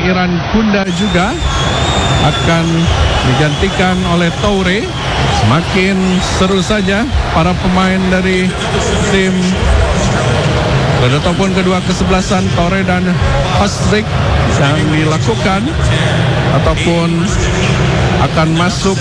Iran Kunda juga akan digantikan oleh Toure. Semakin seru saja para pemain dari tim ataupun kedua kesebelasan Toure dan Hosrik yang dilakukan ataupun akan masuk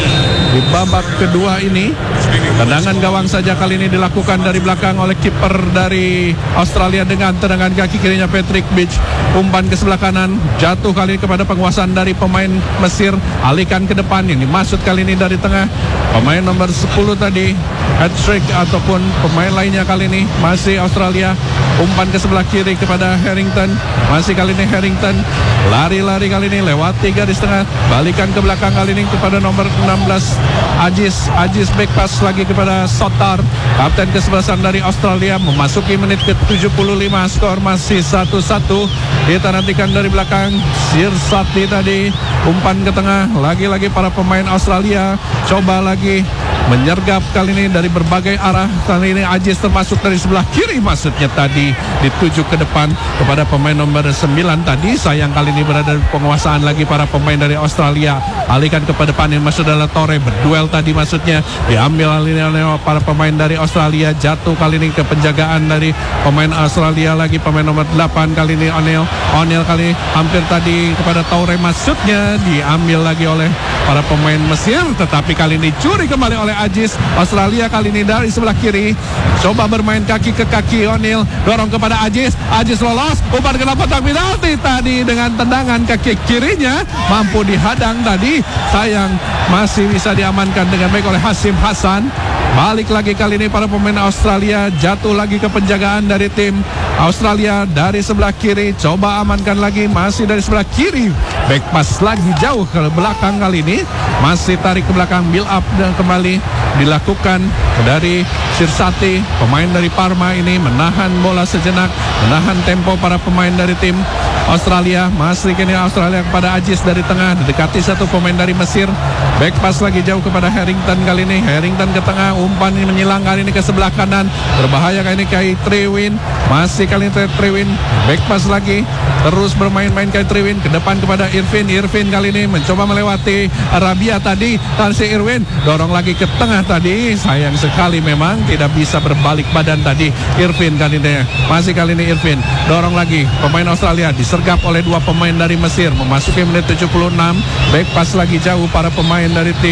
di babak kedua ini. Tendangan gawang saja kali ini dilakukan dari belakang oleh kiper dari Australia dengan tendangan kaki kirinya Patrick Beach. Umpan ke sebelah kanan, jatuh kali ini kepada penguasaan dari pemain Mesir. Alihkan ke depan, ini masuk kali ini dari tengah. Pemain nomor 10 tadi, hat-trick ataupun pemain lainnya kali ini masih Australia. Umpan ke sebelah kiri kepada Harrington. Masih kali ini Harrington. Lari-lari kali ini lewati garis tengah. Balikan ke belakang kali ini kepada nomor 16 Aziz. Aziz back pass lagi kepada Sotar. Kapten kesebelasan dari Australia. Memasuki menit ke-75. Skor masih 1-1. Kita nantikan dari belakang Sirsati tadi. Umpan ke tengah. Lagi-lagi para pemain Australia coba lagi menyergap kali ini dari berbagai arah. Kali ini Aziz termasuk dari sebelah kiri, maksudnya tadi dituju ke depan kepada pemain nomor 9 tadi. Sayang kali ini berada di penguasaan lagi para pemain dari Australia. Alihkan ke depan, yang masuk adalah Toure. Berduel tadi maksudnya, diambil kali ini oleh para pemain dari Australia. Jatuh kali ini ke penjagaan dari pemain Australia lagi, pemain nomor 8 kali ini O'Neal kali ini hampir tadi kepada Toure, maksudnya diambil lagi oleh para pemain Mesir, tetapi kali ini curi kembali oleh Aziz. Australia kali ini dari sebelah kiri coba bermain kaki ke kaki. O'Neal dorong kepada Aziz. Aziz lolos, umpan kena kotak penalti tadi dengan tendangan kaki kirinya mampu dihadang tadi. Sayang masih bisa diamankan dengan baik oleh Hasim Hasan. Balik lagi kali ini para pemain Australia, jatuh lagi ke penjagaan dari tim Australia dari sebelah kiri. Coba amankan lagi, masih dari sebelah kiri. Back pass lagi jauh ke belakang kali ini. Masih tarik ke belakang, build up dan kembali dilakukan dari Sirsati. Pemain dari Parma ini menahan bola sejenak, menahan tempo para pemain dari tim Australia. Masih kini Australia kepada Aziz dari tengah, didekati satu pemain dari Mesir. Back pass lagi jauh kepada Harrington kali ini. Harrington ke tengah, umpan ini menyilang kali ini ke sebelah kanan. Berbahaya kali ini Kai Trewin. Masih kali ini Trewin. Back pass lagi, terus bermain-main Kai Trewin ke depan kepada Irvin. Irvin kali ini mencoba melewati Arabia tadi. Tansi Irwin dorong lagi ke tengah tadi. Sayang sekali memang tidak bisa berbalik badan tadi Irvin kali ini. Masih kali ini Irvin dorong lagi pemain Australia, disergap oleh dua pemain dari Mesir. Memasuki menit 76. Back pass lagi jauh para pemain dari tim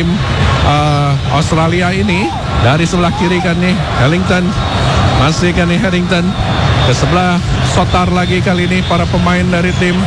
Australia ini. Dari sebelah kiri kan nih Harrington. Masih kan nih Harrington ke sebelah Sotar lagi kali ini para pemain dari tim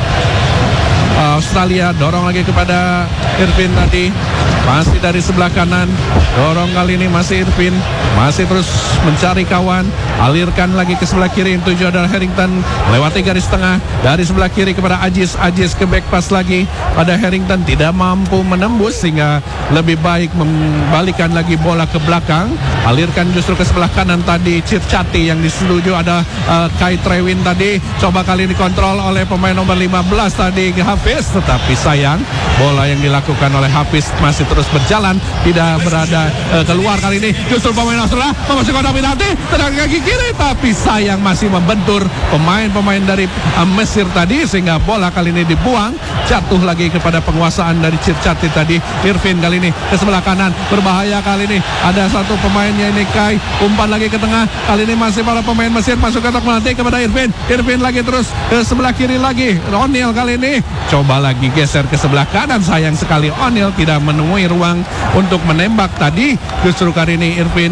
Australia. Dorong lagi kepada Irvin tadi. Masih dari sebelah kanan. Dorong kali ini masih Irvin. Masih terus mencari kawan. Alirkan lagi ke sebelah kiri. Yang tujuh adalah Harrington. Melewati garis tengah. Dari sebelah kiri kepada Aziz. Aziz ke back pass lagi pada Harrington. Tidak mampu menembus sehingga lebih baik membalikan lagi bola ke belakang. Alirkan justru ke sebelah kanan tadi Circati. Yang disetuju ada Kai Trewin tadi. Coba kali ini kontrol oleh pemain nomor 15 tadi Hafiz. Tetapi sayang bola yang dilakukan oleh Hafiz masih terus berjalan, tidak berada keluar kali ini. Justru pemain Australia memasuk kotak penalti, tendangan kaki kiri, tapi sayang masih membentur pemain-pemain dari Mesir tadi sehingga bola kali ini dibuang. Jatuh lagi kepada penguasaan dari Circati tadi. Irvin kali ini ke sebelah kanan, berbahaya kali ini. Ada satu pemainnya ini Kai, umpan lagi ke tengah. Kali ini masih para pemain Mesir masuk kotak penalti kepada Irvin. Irvin lagi terus ke sebelah kiri lagi. O'Neal kali ini coba lagi geser ke sebelah kanan. Sayang sekali O'Neal tidak menemui ruang untuk menembak tadi. Justru kali ini Irvin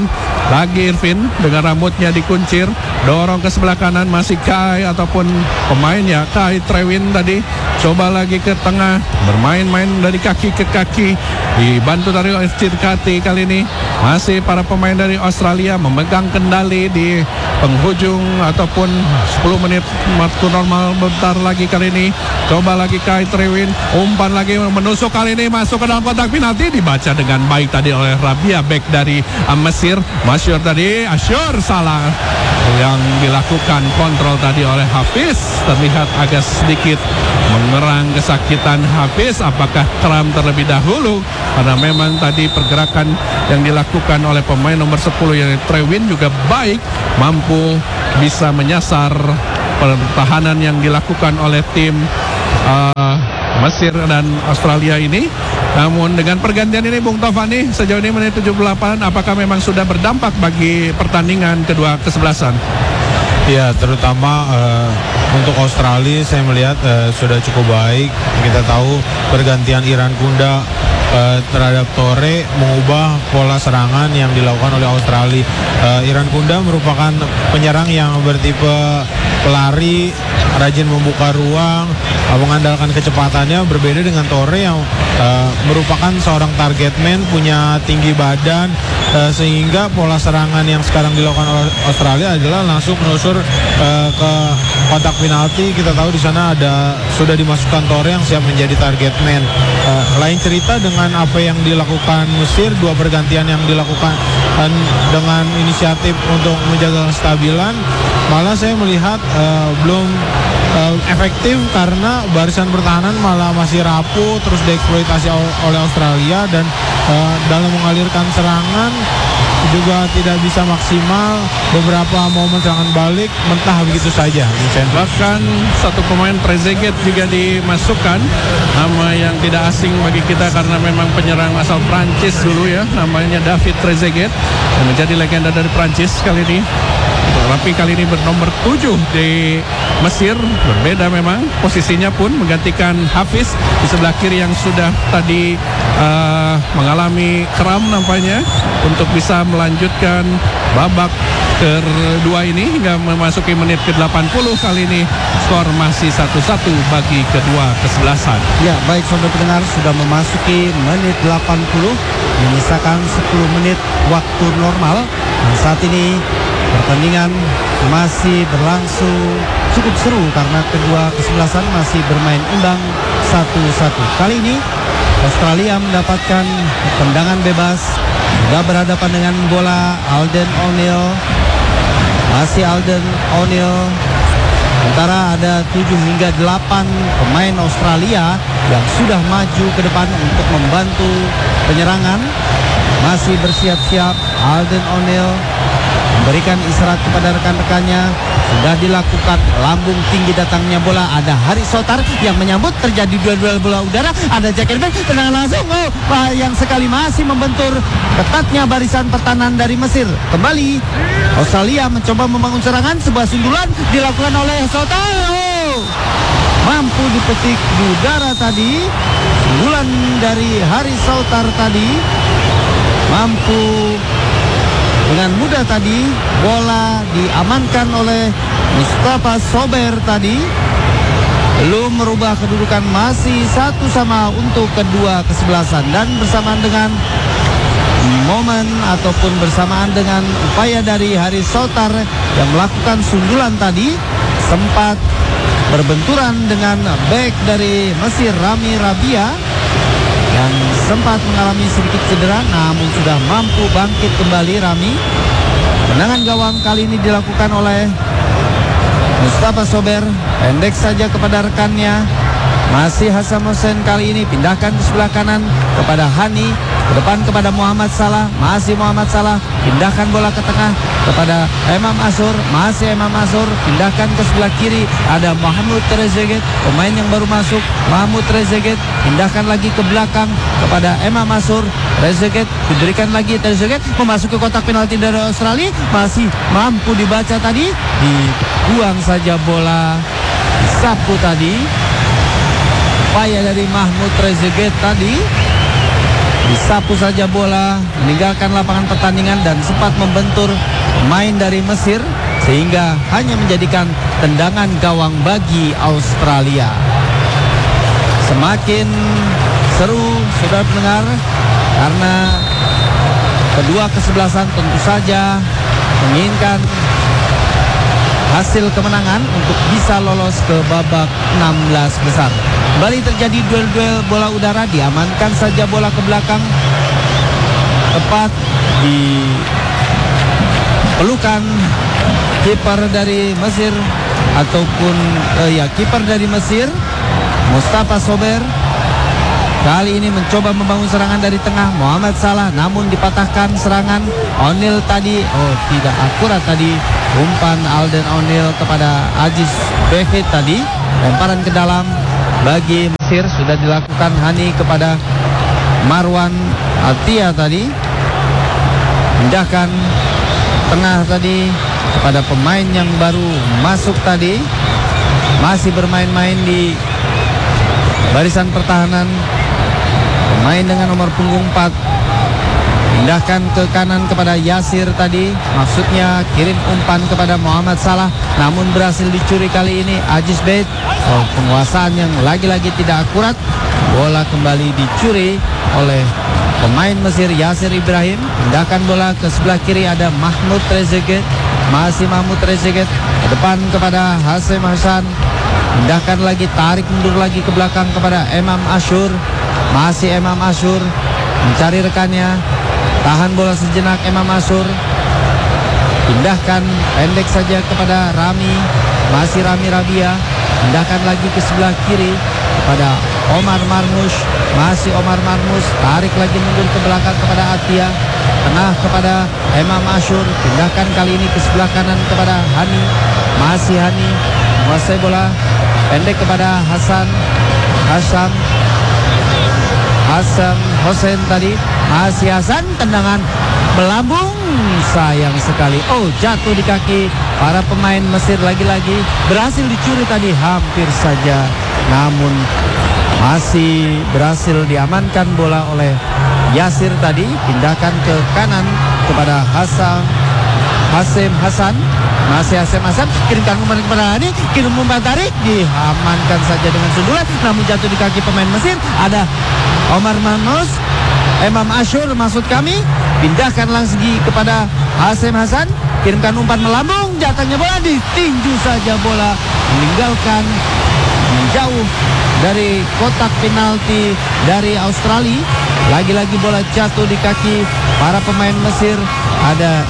dengan rambutnya dikuncir, dorong ke sebelah kanan. Masih Kai ataupun pemainnya Kai Trewin tadi coba lagi ke tengah, bermain-main dari kaki ke kaki, dibantu dari Circati. Kali ini masih para pemain dari Australia memegang kendali di penghujung ataupun 10 menit waktu normal. Bentar lagi kali ini coba lagi Kai Trewin, umpan lagi menusuk kali ini masuk ke dalam kotak penalti. Dibaca dengan baik tadi oleh Rabia, back dari Mesir. Masyur tadi, Asyur salah yang dilakukan kontrol tadi oleh Hafiz. Terlihat agak sedikit mengerang kesakitan Hafiz. Apakah kram terlebih dahulu? Karena memang tadi pergerakan yang dilakukan oleh pemain nomor 10 yang Trewin juga baik, mampu bisa menyasar pertahanan yang dilakukan oleh tim Mesir dan Australia ini. Namun dengan pergantian ini Bung Tovani, sejauh ini menit 78, apakah memang sudah berdampak bagi pertandingan kedua kesebelasan? Ya, terutama untuk Australia saya melihat sudah cukup baik. Kita tahu pergantian Iran Kunda terhadap Torre mengubah pola serangan yang dilakukan oleh Australia. Iran Kunda merupakan penyerang yang bertipe pelari, rajin membuka ruang, mengandalkan kecepatannya, berbeda dengan Torre yang merupakan seorang target man, punya tinggi badan, sehingga pola serangan yang sekarang dilakukan oleh Australia adalah langsung menusur ke kotak penalti. Kita tahu di sana sudah dimasukkan Torre yang siap menjadi target man. Lain cerita dengan apa yang dilakukan Mesir, dua pergantian yang dilakukan dengan inisiatif untuk menjaga kestabilan, malah saya melihat belum efektif karena barisan pertahanan malah masih rapuh, terus dieksploitasi oleh Australia, dan dalam mengalirkan serangan juga tidak bisa maksimal. Beberapa momen serangan balik mentah begitu saja. Bahkan satu pemain Trezeguet juga dimasukkan, nama yang tidak asing bagi kita karena memang penyerang asal Prancis dulu ya, namanya David Trezeguet, yang menjadi legenda dari Prancis kali ini. Tapi kali ini bernomor 7 di Mesir, berbeda memang posisinya pun, menggantikan Hafiz di sebelah kiri yang sudah tadi mengalami kram nampaknya, untuk bisa melanjutkan babak kedua ini hingga memasuki menit ke-80. Kali ini skor masih 1-1 bagi kedua kesebelasan. Ya, baik saudara pendengar, sudah memasuki menit 80, menyisakan 10 menit waktu normal. Dan saat ini pertandingan masih berlangsung cukup seru karena kedua kesebelasan masih bermain imbang 1-1. Kali ini Australia mendapatkan tendangan bebas, sudah berhadapan dengan bola Alden O'Neill. Masih Alden O'Neill. Sementara ada 7 hingga 8 pemain Australia yang sudah maju ke depan untuk membantu penyerangan. Masih bersiap-siap Alden O'Neill memberikan isyarat kepada rekan-rekannya. Sudah dilakukan, lambung tinggi datangnya bola. Ada Haris Sotar yang menyambut, terjadi duel bola udara. Ada Jack Elben, tendangan langsung. Yang sekali masih membentur ketatnya barisan pertahanan dari Mesir. Kembali Australia mencoba membangun serangan. Sebuah sundulan dilakukan oleh Sotar. Mampu dipetik di udara tadi. Sundulan dari Haris Sotar tadi mampu dengan mudah tadi. Bola diamankan oleh Mustafa Sober tadi. Belum merubah kedudukan, masih 1-1 untuk kedua kesebelasan. Dan bersamaan dengan momen ataupun bersamaan dengan upaya dari Haris Sotar yang melakukan sundulan tadi, sempat berbenturan dengan bek dari Mesir Rami Rabia yang sempat mengalami sedikit cedera, namun sudah mampu bangkit kembali Rami. Tendangan gawang kali ini dilakukan oleh Mustafa Sober, pendek saja kepada rekannya. Masih Hasan Hussein kali ini pindahkan ke sebelah kanan kepada Hani, ke depan kepada Muhammad Salah. Masih Muhammad Salah, pindahkan bola ke tengah kepada Imam Asur. Masih Imam Asur, pindahkan ke sebelah kiri. Ada Mahmud Trezeguet, pemain yang baru masuk. Mahmud Trezeguet, pindahkan lagi ke belakang kepada Imam Asur. Trezeguet, diberikan lagi Trezeguet, memasuki kotak penalti dari Australia. Masih mampu dibaca tadi, dibuang saja bola, disapu tadi. Upaya dari Mahmud Trezeguet tadi, disapu saja bola, meninggalkan lapangan pertandingan dan sempat membentur pemain dari Mesir, sehingga hanya menjadikan tendangan gawang bagi Australia. Semakin seru saudara pendengar, karena kedua kesebelasan tentu saja menginginkan hasil kemenangan untuk bisa lolos ke babak 16 besar. Kembali terjadi duel-duel bola udara, diamankan saja bola ke belakang, tepat di pelukan kiper dari Mesir ataupun kiper dari Mesir, Mustafa Sober. Kali ini mencoba membangun serangan dari tengah Muhammad Salah, namun dipatahkan serangan O'Neill tadi. Tidak akurat tadi umpan Alden O'Neill kepada Aziz Behit tadi. Lemparan ke dalam, bagi Mesir. Sudah dilakukan Hani kepada Marwan Atia tadi. Pindahkan tengah tadi kepada pemain yang baru masuk tadi. Masih bermain-main di barisan pertahanan. Pemain dengan nomor punggung 4. Pindahkan ke kanan kepada Yasir tadi. Maksudnya kirim umpan kepada Muhammad Salah. Namun berhasil dicuri kali ini Aziz Bait. Penguasaan yang lagi-lagi tidak akurat. Bola kembali dicuri oleh pemain Mesir Yasir Ibrahim. Pindahkan bola ke sebelah kiri, ada Mahmud Trezeguet. Masih Mahmud Trezeguet ke depan kepada Hasim Hasan. Pindahkan lagi, tarik mundur lagi ke belakang kepada Imam Ashur. Masih Imam Ashur mencari rekannya. Tahan bola sejenak Imam Ashur. Pindahkan pendek saja kepada Rami. Masih Rami Rabia. Pindahkan lagi ke sebelah kiri kepada Omar Marmush. Masih Omar Marmush. Tarik lagi mundur ke belakang kepada Atia. Tengah kepada Imam Ashur. Pindahkan kali ini ke sebelah kanan kepada Hani. Masih Hani menguasai bola. Pendek kepada Hasan Hussein tadi. Masih Hasan, tendangan melambung, sayang sekali. Oh, jatuh di kaki para pemain Mesir lagi-lagi. Berhasil dicuri tadi hampir saja, namun masih berhasil diamankan bola oleh Yasir tadi. Pindahkan ke kanan kepada Hasim Hasan. Masih Hasim Hasan, kirimkan umpan kepada Hani. Kirim umpan tarik, diamankan saja dengan sundulan, namun jatuh di kaki pemain Mesir. Ada Omar Manus, Imam Ashur maksud kami. Pindahkan langsung kepada Hasim Hasan. Kirimkan umpan melambung, jatuhnya bola ditinju saja, bola meninggalkan menjauh dari kotak penalti dari Australia. Lagi-lagi bola jatuh di kaki para pemain Mesir. Ada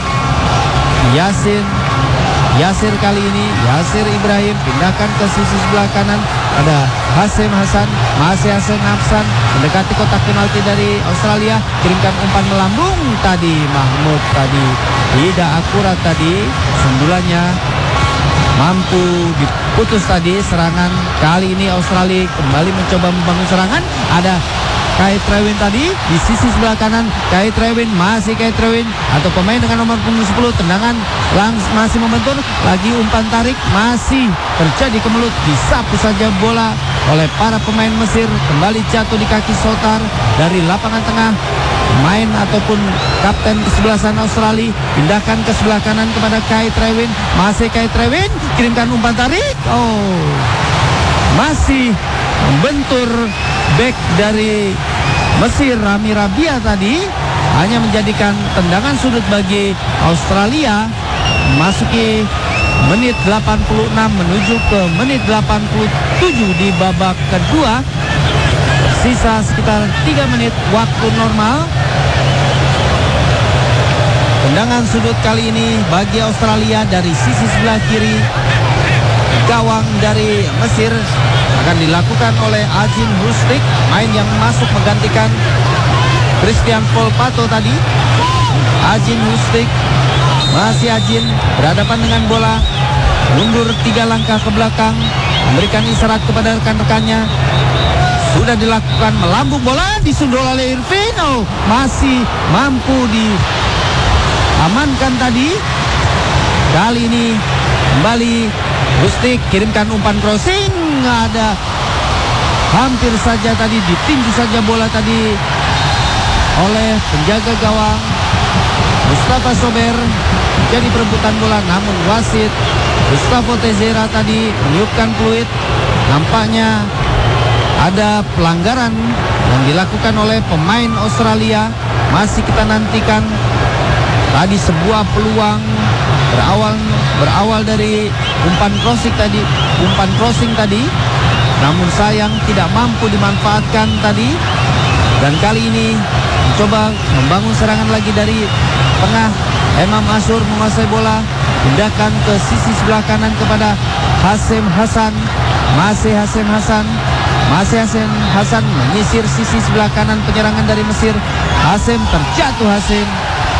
Yasir kali ini, Yasir Ibrahim. Pindahkan ke sisi sebelah kanan, ada Hasim Hasan. Masih Hasim Hasan mendekati kotak penalti dari Australia. Kirimkan umpan melambung tadi, Mahmud tadi tidak akurat tadi. Sundulannya mampu diputus tadi. Serangan kali ini Australia kembali mencoba membangun serangan. Ada Kai Trewin tadi di sisi sebelah kanan. Kai Trewin, masih Kai Trewin atau pemain dengan nomor punggung 10. Tendangan masih membentur. Lagi umpan tarik, masih terjadi kemelut. Disapu saja bola oleh para pemain Mesir. Kembali jatuh di kaki Sotar dari lapangan tengah. Main ataupun kapten kesebelasan Australia. Pindahkan ke sebelah kanan kepada Kai Trewin. Masih Kai Trewin, kirimkan umpan tarik. Oh, masih membentur bek dari Mesir Rami Rabia tadi. Hanya menjadikan tendangan sudut bagi Australia. Masuki menit 86 menuju ke menit 87 di babak kedua. Sisa sekitar 3 menit waktu normal. Tendangan sudut kali ini bagi Australia dari sisi sebelah kiri gawang dari Mesir akan dilakukan oleh Ajin Hustik, main yang masuk menggantikan Christian Volpato tadi. Ajin Hustik, masih Ajin berhadapan dengan bola, mundur 3 langkah ke belakang, memberikan isyarat kepada rekan-rekannya. Sudah dilakukan, melambung bola, disundul oleh Irvin. Oh, masih mampu diamankan tadi. Kali ini kembali Hustik, kirimkan umpan crossing. Ada hampir saja tadi ditinju saja bola tadi oleh penjaga gawang Mustafa Sober. Jadi perebutan bola, namun wasit Gustavo Teixeira tadi meniupkan peluit. Nampaknya ada pelanggaran yang dilakukan oleh pemain Australia. Masih kita nantikan. Tadi sebuah peluang berawal dari umpan crossing tadi, namun sayang tidak mampu dimanfaatkan tadi. Dan kali ini mencoba membangun serangan lagi dari tengah. Imam Ashur menguasai bola, pindahkan ke sisi sebelah kanan kepada Hasim Hasan. Masih Hasim Hasan menyisir sisi sebelah kanan penyerangan dari Mesir. Hasim terjatuh. Hasim,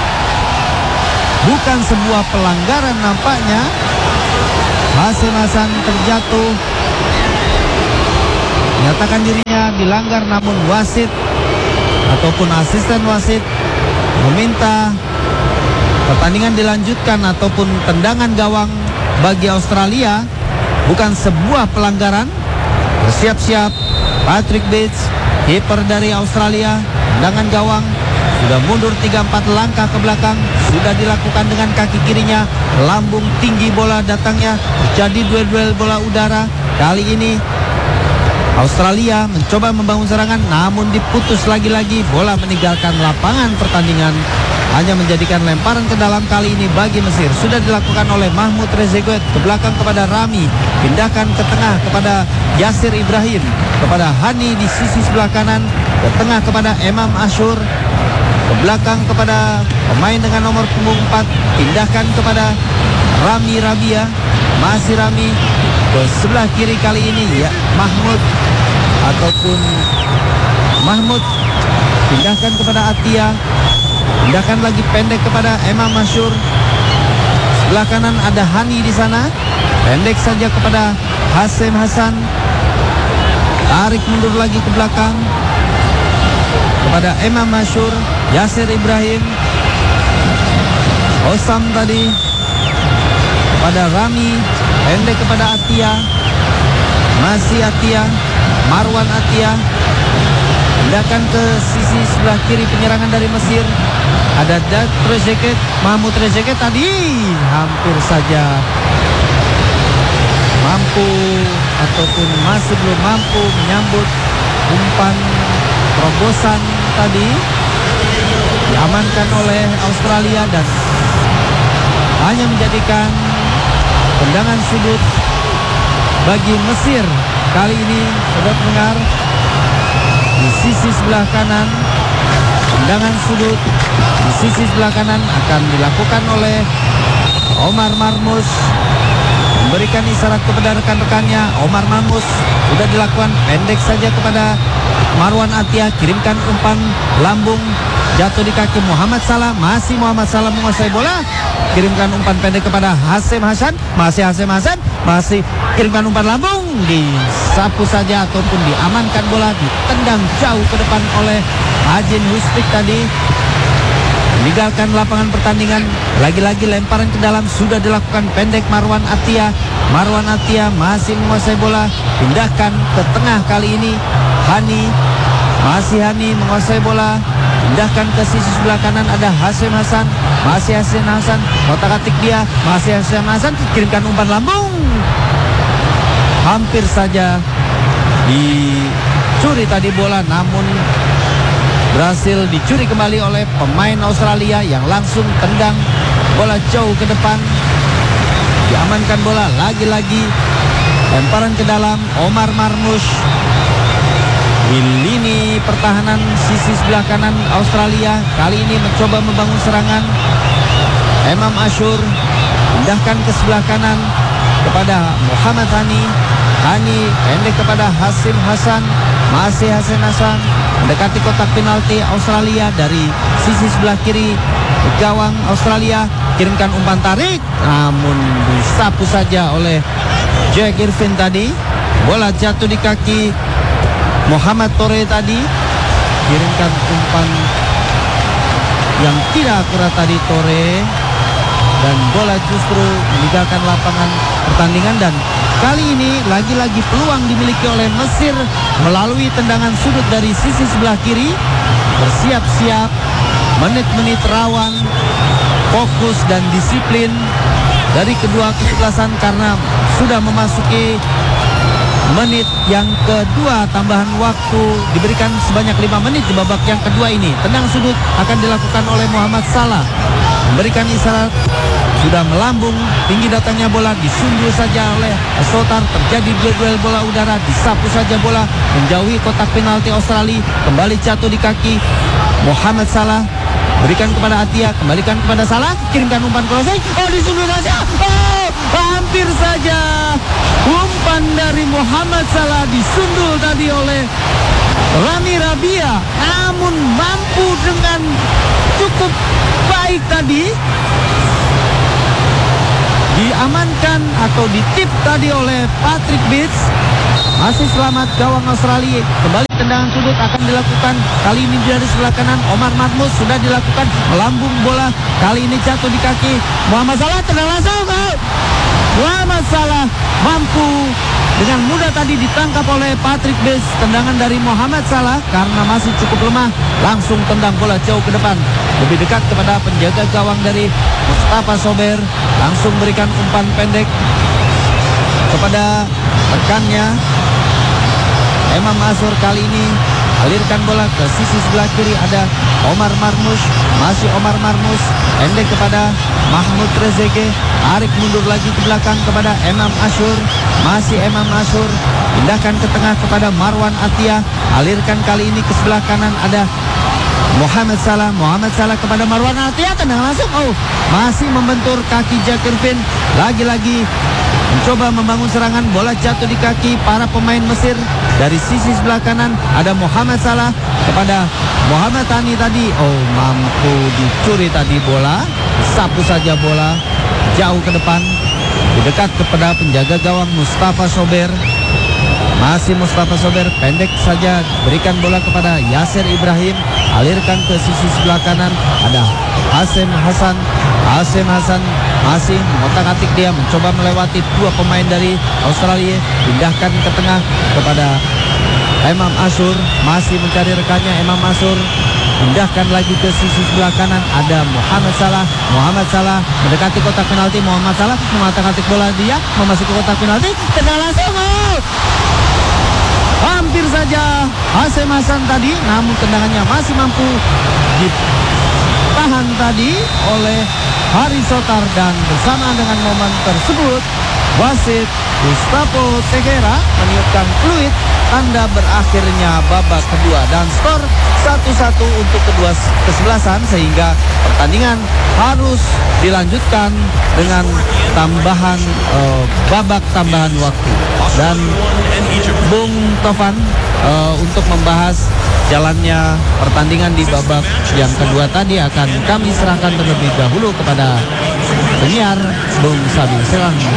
bukan sebuah pelanggaran nampaknya. Hasim Hasan terjatuh. menyatakan dirinya dilanggar, namun wasit ataupun asisten wasit meminta pertandingan dilanjutkan ataupun tendangan gawang bagi Australia bukan sebuah pelanggaran. Bersiap-siap Patrick Bates, kiper dari Australia, tendangan gawang, sudah mundur 3-4 langkah ke belakang, sudah dilakukan dengan kaki kirinya, lambung tinggi bola datangnya, jadi duel-duel bola udara. Kali ini Australia mencoba membangun serangan, namun diputus lagi-lagi, bola meninggalkan lapangan pertandingan. Hanya menjadikan lemparan ke dalam kali ini bagi Mesir. Sudah dilakukan oleh Mahmoud Trezeguet, ke belakang kepada Rami, pindahkan ke tengah kepada Yasir Ibrahim, kepada Hani di sisi sebelah kanan, ke tengah kepada Emam Ashur, ke belakang kepada pemain dengan nomor punggung 4, pindahkan kepada Rami Rabia, masih Rami, ke sebelah kiri kali ini ya Mahmoud pindahkan kepada Atia, pindahkan lagi pendek kepada Emam Ashur. Sebelah kanan ada Hani di sana, pendek saja kepada Hasim Hasan, tarik mundur lagi ke belakang kepada Emam Ashur, Yasir Ibrahim, Osam tadi kepada Rami, pendek kepada Atia, masih Atia, Marwan Atia, pindahkan ke sisi sebelah kiri penyerangan dari Mesir. Ada Trezeguet, Mahmoud Trezeguet tadi hampir saja mampu ataupun masih belum mampu menyambut umpan terobosan tadi, diamankan oleh Australia dan hanya menjadikan tendangan sudut bagi Mesir. Kali ini saudara pendengar, di sisi sebelah kanan tendangan sudut di sisi sebelah kanan akan dilakukan oleh Omar Marmus, memberikan isyarat kepada rekan-rekannya. Omar Marmus sudah dilakukan, pendek saja kepada Marwan Atia, kirimkan umpan lambung, jatuh di kaki Muhammad Salah, masih Muhammad Salah menguasai bola, kirimkan umpan pendek kepada Hasim Hasan, masih Hasim Hasan, masih kirimkan umpan lambung, disapu saja ataupun diamankan bola, ditendang jauh ke depan oleh Ajin Hustik tadi, meninggalkan lapangan pertandingan. Lagi-lagi lemparan ke dalam sudah dilakukan, pendek Marwan Atia, Marwan Atia masih menguasai bola, pindahkan ke tengah kali ini Hani, masih Hani menguasai bola, pindahkan ke sisi sebelah kanan ada Hasim Hasan, masih Hasim Hasan, otak-atik dia, masih Hasim Hasan, kirimkan umpan lambung, hampir saja dicuri tadi bola, namun berhasil dicuri kembali oleh pemain Australia yang langsung tendang bola jauh ke depan, diamankan bola. Lagi-lagi lemparan ke dalam Omar Marmus di lini pertahanan sisi sebelah kanan Australia. Kali ini mencoba membangun serangan. Emam Ashur pindahkan ke sebelah kanan kepada Muhammad Hani, Hani pendek kepada Hasim Hasan, masih Hasim Hasan mendekati kotak penalti Australia dari sisi sebelah kiri gawang Australia, kirimkan umpan tarik, namun disapu saja oleh Jack Irvin tadi. Bola jatuh di kaki Muhammad Tore tadi, kirimkan umpan yang tidak akurat tadi Tore, dan bola justru meninggalkan lapangan pertandingan. Dan kali ini lagi-lagi peluang dimiliki oleh Mesir melalui tendangan sudut dari sisi sebelah kiri. Bersiap-siap, menit-menit rawan, fokus dan disiplin dari kedua kesebelasan karena sudah memasuki menit yang kedua, tambahan waktu diberikan sebanyak 5 menit di babak yang kedua ini. Tendang sudut akan dilakukan oleh Muhammad Salah, memberikan isyarat, sudah melambung, tinggi datangnya bola, disundul saja oleh Sotar, terjadi duel bola udara, disapu saja bola, menjauhi kotak penalti Australia, kembali jatuh di kaki Muhammad Salah, berikan kepada Atia, kembalikan kepada Salah, kirimkan umpan crossing, disundul saja, hampir saja umpan dari Muhammad Salah disundul tadi oleh Rami Rabia, namun mampu dengan cukup baik tadi diamankan atau ditip tadi oleh Patrick Bates. masih selamat gawang Australia. Kembali tendangan sudut akan dilakukan. Kali ini dari sebelah kanan Omar Marmus sudah dilakukan. Melambung bola. Kali ini jatuh di kaki Muhammad Salah. Tendang langsung. Muhammad Salah mampu dengan mudah tadi ditangkap oleh Patrick Bes. Tendangan dari Muhammad Salah karena masih cukup lemah, langsung tendang bola jauh ke depan. Lebih dekat kepada penjaga gawang dari Mustafa Sober. Langsung berikan umpan pendek kepada rekannya Imam Ashur. Kali ini alirkan bola ke sisi sebelah kiri, ada Omar Marmus. Masih Omar Marmus, pendek kepada Mahmud Rezeki. Tarik mundur lagi ke belakang kepada Imam Ashur. Masih Imam Ashur, pindahkan ke tengah kepada Marwan Atiyah. Alirkan kali ini ke sebelah kanan, ada Muhammad Salah. Muhammad Salah kepada Marwan Atiyah, tendang langsung. Masih membentur kaki Jakirvin. Lagi-lagi mencoba membangun serangan, bola jatuh di kaki para pemain Mesir. Dari sisi sebelah kanan ada Muhammad Salah kepada Muhammad Tani tadi. Mampu dicuri tadi bola. Sapu saja bola jauh ke depan. Dekat kepada penjaga gawang Mustafa Sober. Masih Mustafa Sober, pendek saja berikan bola kepada Yasir Ibrahim. Alirkan ke sisi sebelah kanan, ada Hasim Hasan. Hasim Hasan masih mengotak-atik, dia mencoba melewati dua pemain dari Australia. Pindahkan ke tengah kepada Imam Ashur. Masih mencari rekannya Imam Ashur. Pindahkan lagi ke sisi sebelah kanan, ada Muhammad Salah. Muhammad Salah mendekati kotak penalti. Muhammad Salah mengotak-atik bola, dia memasuki kotak penalti. Tendang langsung. Hampir saja Hasim Hasan tadi, namun tendangannya masih mampu ditahan tadi oleh Hari Sotar. Dan bersama dengan momen tersebut, wasit Gustavo Tejera meniupkan fluid tanda berakhirnya babak kedua dan skor 1-1 untuk kedua kesebelasan, sehingga pertandingan harus dilanjutkan dengan tambahan babak tambahan waktu. Dan Bung Tovan untuk membahas jalannya pertandingan di babak yang kedua tadi akan kami serahkan terlebih dahulu kepada penyiar Bung Sabi. Silakan.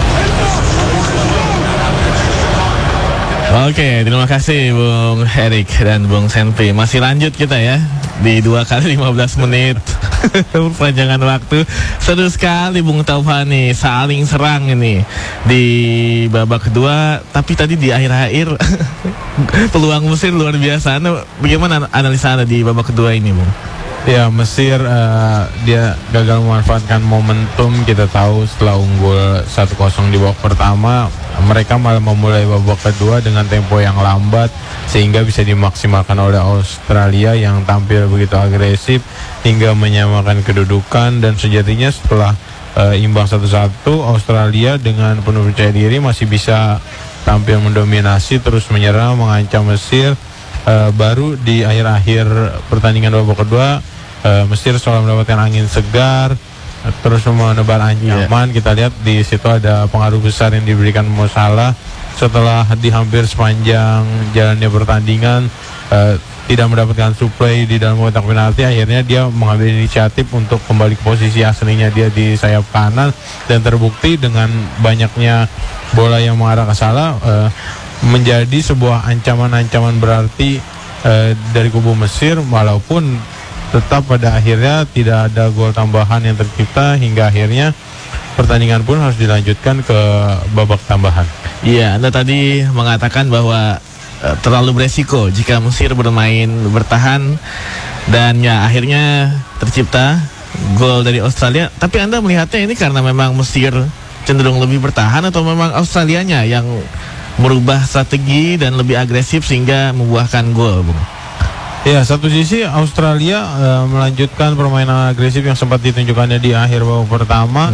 Oke, terima kasih Bung Erik dan Bung Senpi. Masih lanjut kita ya di 2 kali 15 menit perpanjangan waktu. Seru sekali Bung Taufan nih, saling serang ini di babak kedua. Tapi tadi di akhir-akhir peluang Mesir luar biasa. Bagaimana analisa Anda di babak kedua ini, Bung? Ya, Mesir dia gagal memanfaatkan momentum. Kita tahu setelah unggul 1-0 di babak pertama, mereka malah memulai babak kedua dengan tempo yang lambat, sehingga bisa dimaksimalkan oleh Australia yang tampil begitu agresif hingga menyamakan kedudukan. Dan sejatinya setelah imbang 1-1, Australia dengan penuh percaya diri masih bisa tampil mendominasi, terus menyerang, mengancam Mesir. Baru di akhir-akhir pertandingan babak kedua, Mesir seolah mendapatkan angin segar, terus menebar ancaman. Kita lihat di situ ada pengaruh besar yang diberikan Mo Salah setelah di hampir sepanjang jalannya pertandingan tidak mendapatkan suplai di dalam kotak penalti. Akhirnya dia mengambil inisiatif untuk kembali ke posisi aslinya, dia di sayap kanan, dan terbukti dengan banyaknya bola yang mengarah ke Salah menjadi sebuah ancaman-ancaman berarti dari kubu Mesir, walaupun tetap pada akhirnya tidak ada gol tambahan yang tercipta, hingga akhirnya pertandingan pun harus dilanjutkan ke babak tambahan. Iya, Anda tadi mengatakan bahwa terlalu beresiko jika Mesir bertahan, dan ya akhirnya tercipta gol dari Australia. Tapi Anda melihatnya ini karena memang Mesir cenderung lebih bertahan, atau memang Australianya yang merubah strategi dan lebih agresif sehingga membuahkan gol, Bung? Ya, satu sisi Australia melanjutkan permainan agresif yang sempat ditunjukkannya di akhir babak pertama,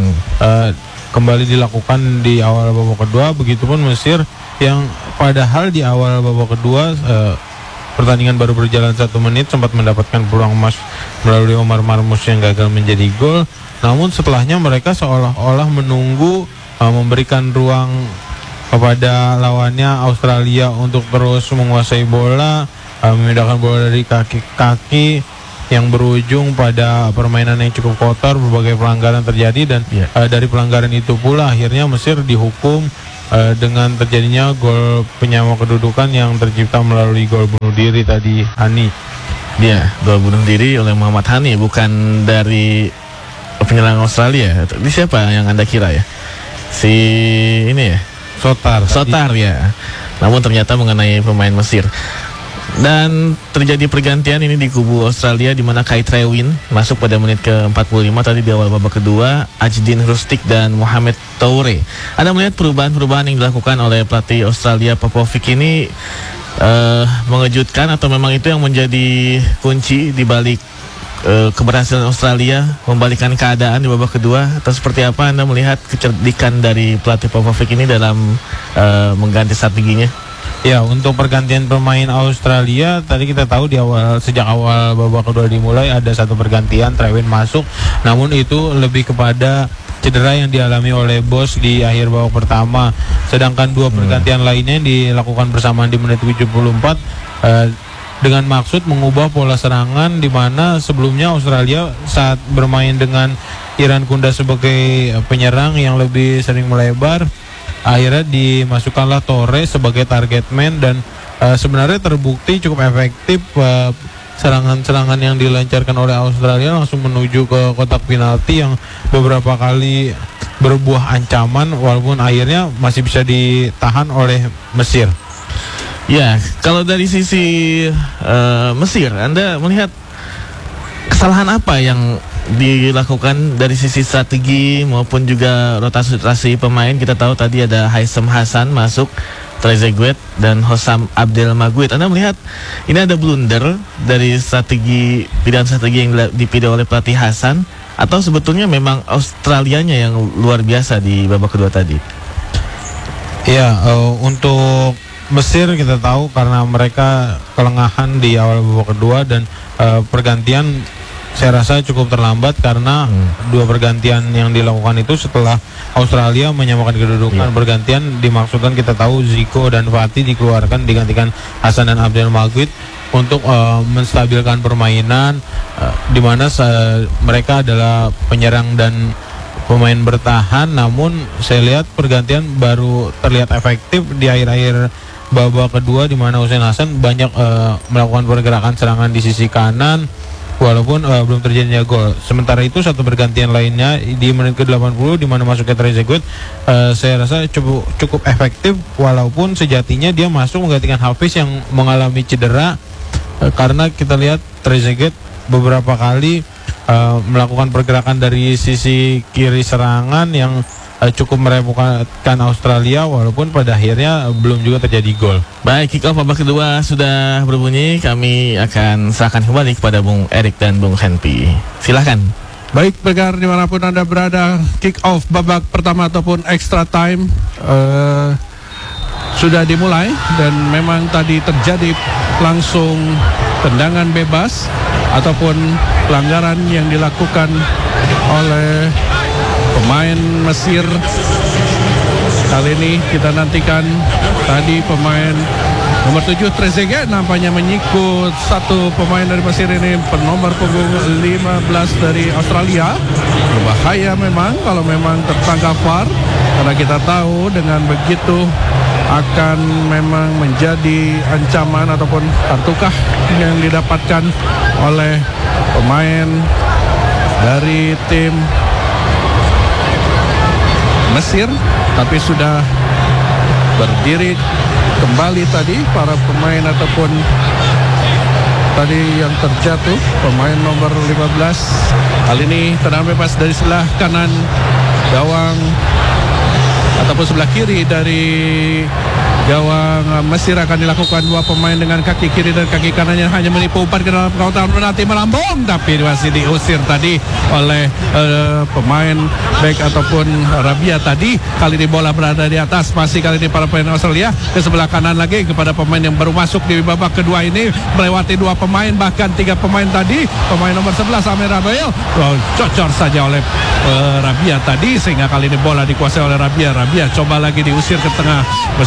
kembali dilakukan di awal babak kedua. Begitupun Mesir yang padahal di awal babak kedua pertandingan baru berjalan 1 menit sempat mendapatkan peluang emas melalui Omar Marmus yang gagal menjadi gol. Namun setelahnya mereka seolah-olah menunggu, memberikan ruang kepada lawannya Australia untuk terus menguasai bola, memindahkan bola dari kaki ke kaki, yang berujung pada permainan yang cukup kotor. Berbagai pelanggaran terjadi, dan dari pelanggaran itu pula akhirnya Mesir dihukum dengan terjadinya gol penyama kedudukan yang tercipta melalui gol bunuh diri tadi, Hani. Dia gol bunuh diri oleh Muhammad Hani, bukan dari penyerang Australia. Ini siapa yang Anda kira ya? Si ini ya? Sotar ya. Namun ternyata mengenai pemain Mesir. Dan terjadi pergantian ini di kubu Australia, di mana Kai Trewin masuk pada menit ke-45 tadi di awal babak kedua. Ajdin Rustik dan Mohamed Toure. Anda melihat perubahan-perubahan yang dilakukan oleh pelatih Australia Popovic ini mengejutkan, atau memang itu yang menjadi kunci di balik keberhasilan Australia membalikkan keadaan di babak kedua? Atau seperti apa Anda melihat kecerdikan dari pelatih Popovic ini dalam mengganti strateginya? Ya, untuk pergantian pemain Australia tadi kita tahu sejak awal babak kedua dimulai ada satu pergantian, Trewin masuk, namun itu lebih kepada cedera yang dialami oleh Bos di akhir babak pertama. Sedangkan dua pergantian lainnya yang dilakukan bersamaan di menit 74 dengan maksud mengubah pola serangan, di mana sebelumnya Australia saat bermain dengan Iran Kunda sebagai penyerang yang lebih sering melebar, akhirnya dimasukkanlah Toure sebagai target man, dan sebenarnya terbukti cukup efektif. Serangan-serangan yang dilancarkan oleh Australia langsung menuju ke kotak penalti yang beberapa kali berbuah ancaman, walaupun akhirnya masih bisa ditahan oleh Mesir. Ya, kalau dari sisi Mesir, Anda melihat kesalahan apa yang dilakukan dari sisi strategi maupun juga rotasi pemain? Kita tahu tadi ada Haitham Hassan masuk, Trezeguet dan Hossam Abdel Maguid. Anda melihat ini ada blunder dari pilihan strategi yang dipilih oleh pelatih Hassan, atau sebetulnya memang Australianya yang luar biasa di babak kedua tadi? Ya, untuk Mesir kita tahu karena mereka kelengahan di awal babak kedua, dan pergantian saya rasa cukup terlambat karena dua pergantian yang dilakukan itu setelah Australia menyamakan kedudukan. Pergantian dimaksudkan, kita tahu Zico dan Fatih dikeluarkan digantikan Hassan dan Abdel Maguid untuk menstabilkan permainan, di mana mereka adalah penyerang dan pemain bertahan. Namun saya lihat pergantian baru terlihat efektif di akhir-akhir babak kedua, di mana Hussein Hassan banyak melakukan pergerakan serangan di sisi kanan, walaupun belum terjadinya gol. Sementara itu satu pergantian lainnya di menit ke-80 di mana masuknya Trezeguet, saya rasa cukup efektif, walaupun sejatinya dia masuk menggantikan Hafiz yang mengalami cedera, karena kita lihat Trezeguet beberapa kali melakukan pergerakan dari sisi kiri serangan yang cukup merepotkan Australia, walaupun pada akhirnya belum juga terjadi gol. Baik, kick off babak kedua sudah berbunyi. Kami akan serahkan kembali kepada Bung Erik dan Bung Henpy. Silahkan. Baik, pendengar dimanapun Anda berada, kick off babak pertama ataupun extra time sudah dimulai, dan memang tadi terjadi langsung tendangan bebas ataupun pelanggaran yang dilakukan oleh pemain Mesir. Kali ini kita nantikan tadi pemain nomor 7 Trezeguet nampaknya menyikut satu pemain dari Mesir ini, penomor punggung 15 dari Australia. Berbahaya memang kalau memang tertangkap VAR, karena kita tahu dengan begitu akan memang menjadi ancaman ataupun kartukah yang didapatkan oleh pemain dari tim Mesir. Tapi sudah berdiri kembali tadi para pemain ataupun tadi yang terjatuh, pemain nomor 15. Kali ini tendangan bebas dari sebelah kanan gawang ataupun sebelah kiri dari gawang Mesir akan dilakukan dua pemain dengan kaki kiri dan kaki kanannya hanya menipu umpan ke dalam kawasan penalti, melambung, tapi masih diusir tadi oleh pemain back ataupun Rabia tadi. Kali ini bola berada di atas, masih kali ini para pemain Australia ke sebelah kanan lagi kepada pemain yang baru masuk di babak kedua ini, melewati dua pemain bahkan tiga pemain tadi. Pemain nomor 11 Amir Rabail cocor saja oleh Rabia tadi, sehingga kali ini bola dikuasai oleh Rabia. Rabia coba lagi diusir ke tengah bersama Trezeguet.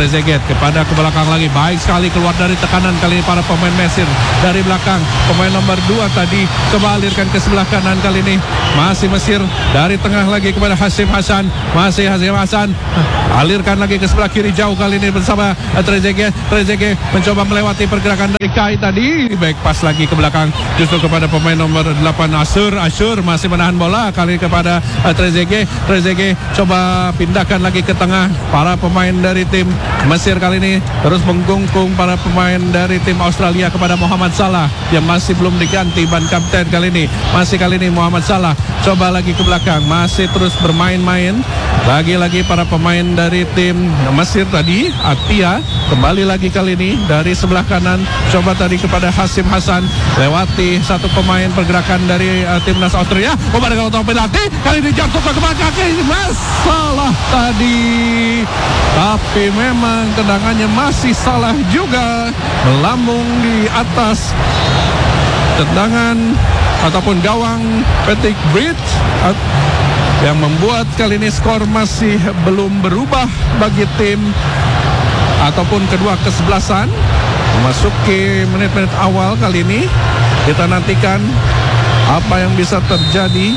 Trezeguet kepada ke belakang lagi. Baik sekali keluar dari tekanan kali ini para pemain Mesir. Dari belakang pemain nomor 2 tadi coba alirkan ke sebelah kanan kali ini. Masih Mesir dari tengah lagi kepada Hasim Hasan. Masih Hasim Hasan alirkan lagi ke sebelah kiri jauh kali ini bersama Trezeguet. Trezeguet mencoba melewati pergerakan dari Kai tadi. Back pass lagi ke belakang justru kepada pemain nomor 8 Ashur masih menahan bola kali ini kepada Trezeguet. Trezeguet coba pindahkan lagi ke tengah. Para pemain dari tim Mesir kali ini terus menggungkung para pemain dari tim Australia kepada Muhammad Salah yang masih belum diganti ban kapten kali ini. Masih kali ini Muhammad Salah coba lagi ke belakang, masih terus bermain-main. Lagi-lagi para pemain dari tim Mesir tadi, Atia kembali lagi kali ini dari sebelah kanan, coba tadi kepada Hasim Hasan, lewati satu pemain pergerakan dari timnas Australia. Pada kalau tahu penalti kali ini jatuh ke belakang, ini masalah tadi, tapi memang tendangannya masih salah juga, melambung di atas tendangan ataupun gawang Patrick Bridge yang membuat kali ini skor masih belum berubah bagi tim ataupun kedua kesebelasan. Memasuki menit-menit awal kali ini, kita nantikan apa yang bisa terjadi.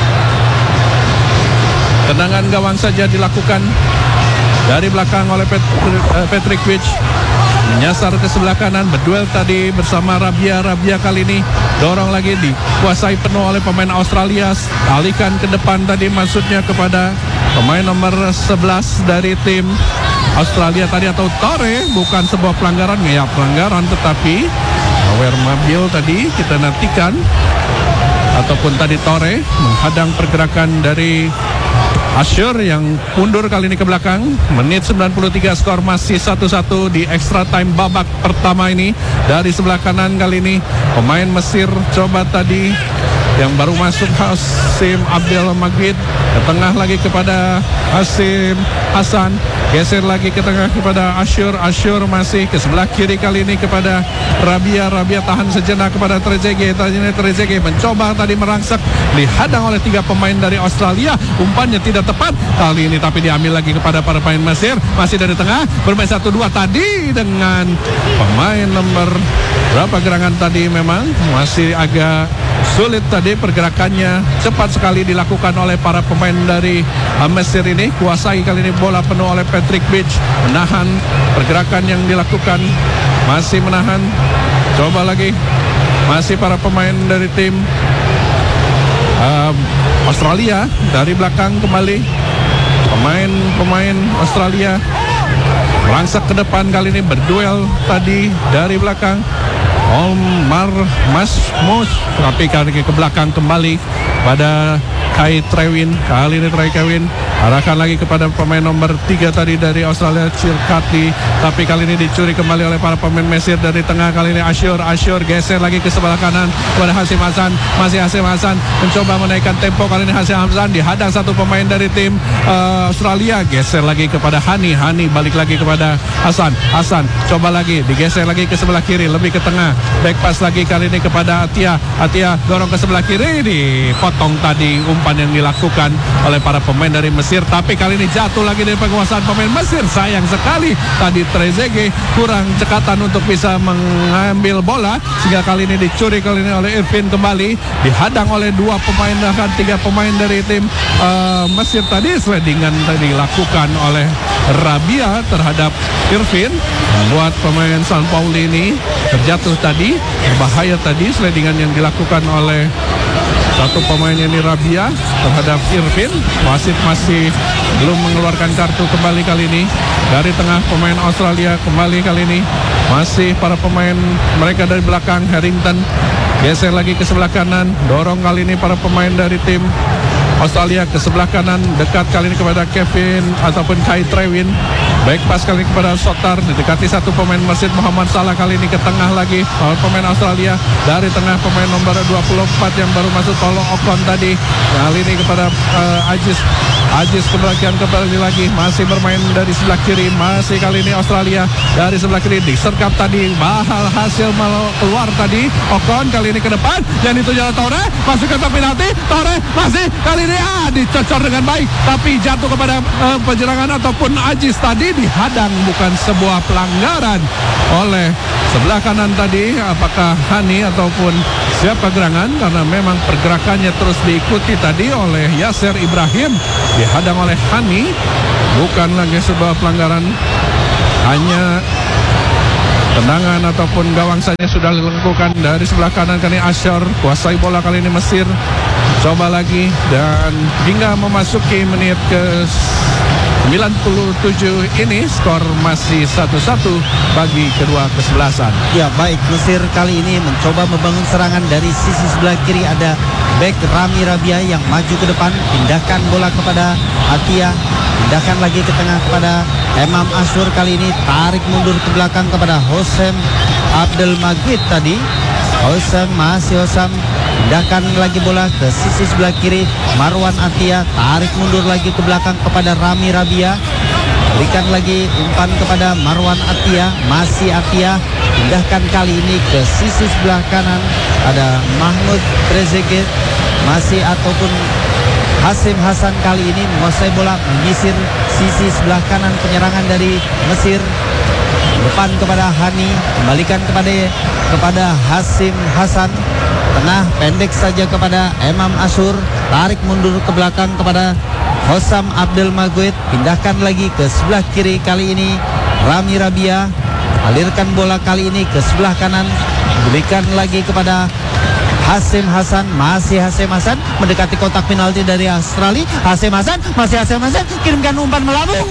Tendangan gawang saja dilakukan dari belakang oleh Patrick Bridge. Menyasar ke sebelah kanan, berduel tadi bersama Rabia kali ini dorong lagi, dikuasai penuh oleh pemain Australia. Alihkan ke depan tadi, maksudnya kepada pemain nomor 11 dari tim Australia tadi, atau Torre. Bukan sebuah pelanggaran, ya pelanggaran, tetapi aware mobil tadi kita nantikan, ataupun tadi Torre menghadang pergerakan dari Ashur yang mundur kali ini ke belakang. Menit 93, skor masih 1-1 di extra time babak pertama ini. Dari sebelah kanan kali ini pemain Mesir coba tadi yang baru masuk Hasim Abdel Magid, ke tengah lagi kepada Hasim Hasan, geser lagi ke tengah kepada Ashur masih ke sebelah kiri kali ini kepada Rabia tahan sejenak kepada Trezeguet mencoba tadi merangsak, dihadang oleh 3 pemain dari Australia. Umpannya tidak tepat kali ini, tapi diambil lagi kepada para pemain Mesir. Masih dari tengah bermain 1-2 tadi dengan pemain nomor berapa gerangan tadi, memang masih agak sulit tadi pergerakannya, cepat sekali dilakukan oleh para pemain dari Mesir ini. Kuasai kali ini bola penuh oleh Patrick Bridge, menahan pergerakan yang dilakukan, masih menahan. Coba lagi, masih para pemain dari tim Australia dari belakang kembali. Pemain Australia merangsak ke depan kali ini, berduel tadi dari belakang. Omar Masmus, tapi kali ke belakang kembali pada Kai Trewin. Kali ini Trey Kevin arahkan lagi kepada pemain nomor 3 tadi dari Australia, Cirkati, tapi kali ini dicuri kembali oleh para pemain Mesir dari tengah. Kali ini Ashur geser lagi ke sebelah kanan kepada Hasim Hasan. Masih Hasim Hasan mencoba menaikkan tempo. Kali ini Hasim Hasan dihadang satu pemain dari tim Australia, geser lagi kepada Hani balik lagi kepada Hasan coba lagi digeser lagi ke sebelah kiri, lebih ke tengah, back pass lagi kali ini kepada Atia dorong ke sebelah kiri, dipotong tadi umpan yang dilakukan oleh para pemain dari Mesir, tapi kali ini jatuh lagi dari penguasaan pemain Mesir. Sayang sekali tadi Trezeguet kurang cekatan untuk bisa mengambil bola, sehingga kali ini dicuri kali ini oleh Irfin, kembali dihadang oleh 2 pemain bahkan 3 pemain dari tim Mesir tadi. Slidingan tadi dilakukan oleh Rabia terhadap Irfin, membuat pemain San Pauli ini terjatuh tadi. Berbahaya tadi slidingan yang dilakukan oleh satu pemain ini, Rabia, terhadap Irfin. Wasit masih belum mengeluarkan kartu kembali kali ini. Dari tengah pemain Australia kembali kali ini, masih para pemain mereka dari belakang. Harrington geser lagi ke sebelah kanan, dorong kali ini para pemain dari tim Australia ke sebelah kanan, dekat kali ini kepada Kevin ataupun Kai Trewin. Baik pass kali ini kepada Sotar, didekati satu pemain Mesir, Muhammad Salah kali ini ke tengah lagi pemain Australia. Dari tengah pemain nomor 24 yang baru masuk, Tolong Okon tadi. Kali ini kepada Aziz Ajis kembali lagi, masih bermain dari sebelah kiri, masih kali ini Australia dari sebelah kiri disergap tadi, bahal hasil keluar tadi. Ocon kali ini ke depan, yang itu jalan Torre, masuk ke kotak penalti. Torre masih kali ini dicocor dengan baik, tapi jatuh kepada penyerangan ataupun Ajis tadi dihadang, bukan sebuah pelanggaran oleh sebelah kanan tadi. Apakah Hani ataupun siapa gerangan, karena memang pergerakannya terus diikuti tadi oleh Yasser Ibrahim, dihadang oleh Hani, bukan lagi sebuah pelanggaran, hanya tendangan ataupun gawang saja sudah dilakukan dari sebelah kanan. Kali ini Asyar kuasai bola, kali ini Mesir coba lagi, dan hingga memasuki menit ke 97 ini skor masih 1-1 bagi kedua kesebelasan. Ya baik, Mesir kali ini mencoba membangun serangan dari sisi sebelah kiri. Ada bek Rami Rabia yang maju ke depan, pindahkan bola kepada Atia, pindahkan lagi ke tengah kepada Imam Ashur. Kali ini tarik mundur ke belakang kepada Hosam Abdul Majid tadi. Hosam pindahkan lagi bola ke sisi sebelah kiri. Marwan Atia tarik mundur lagi ke belakang kepada Rami Rabia, berikan lagi umpan kepada Marwan Atia, masih Atia, pindahkan kali ini ke sisi sebelah kanan. Ada Mahmud Trezeguet masih ataupun Hasim Hasan kali ini menguasai bola, menyisir sisi sebelah kanan penyerangan dari Mesir. Depan kepada Hani, kembalikan kepada Hasim Hasan, tengah pendek saja kepada Imam Ashur, tarik mundur ke belakang kepada Hosam Abdul Majid, pindahkan lagi ke sebelah kiri. Kali ini Rami Rabia, alirkan bola kali ini ke sebelah kanan, berikan lagi kepada Hasim Hasan, masih Hasim Hasan, mendekati kotak penalti dari Australia. Hasim Hasan, masih Hasim Hasan, kirimkan umpan melambung.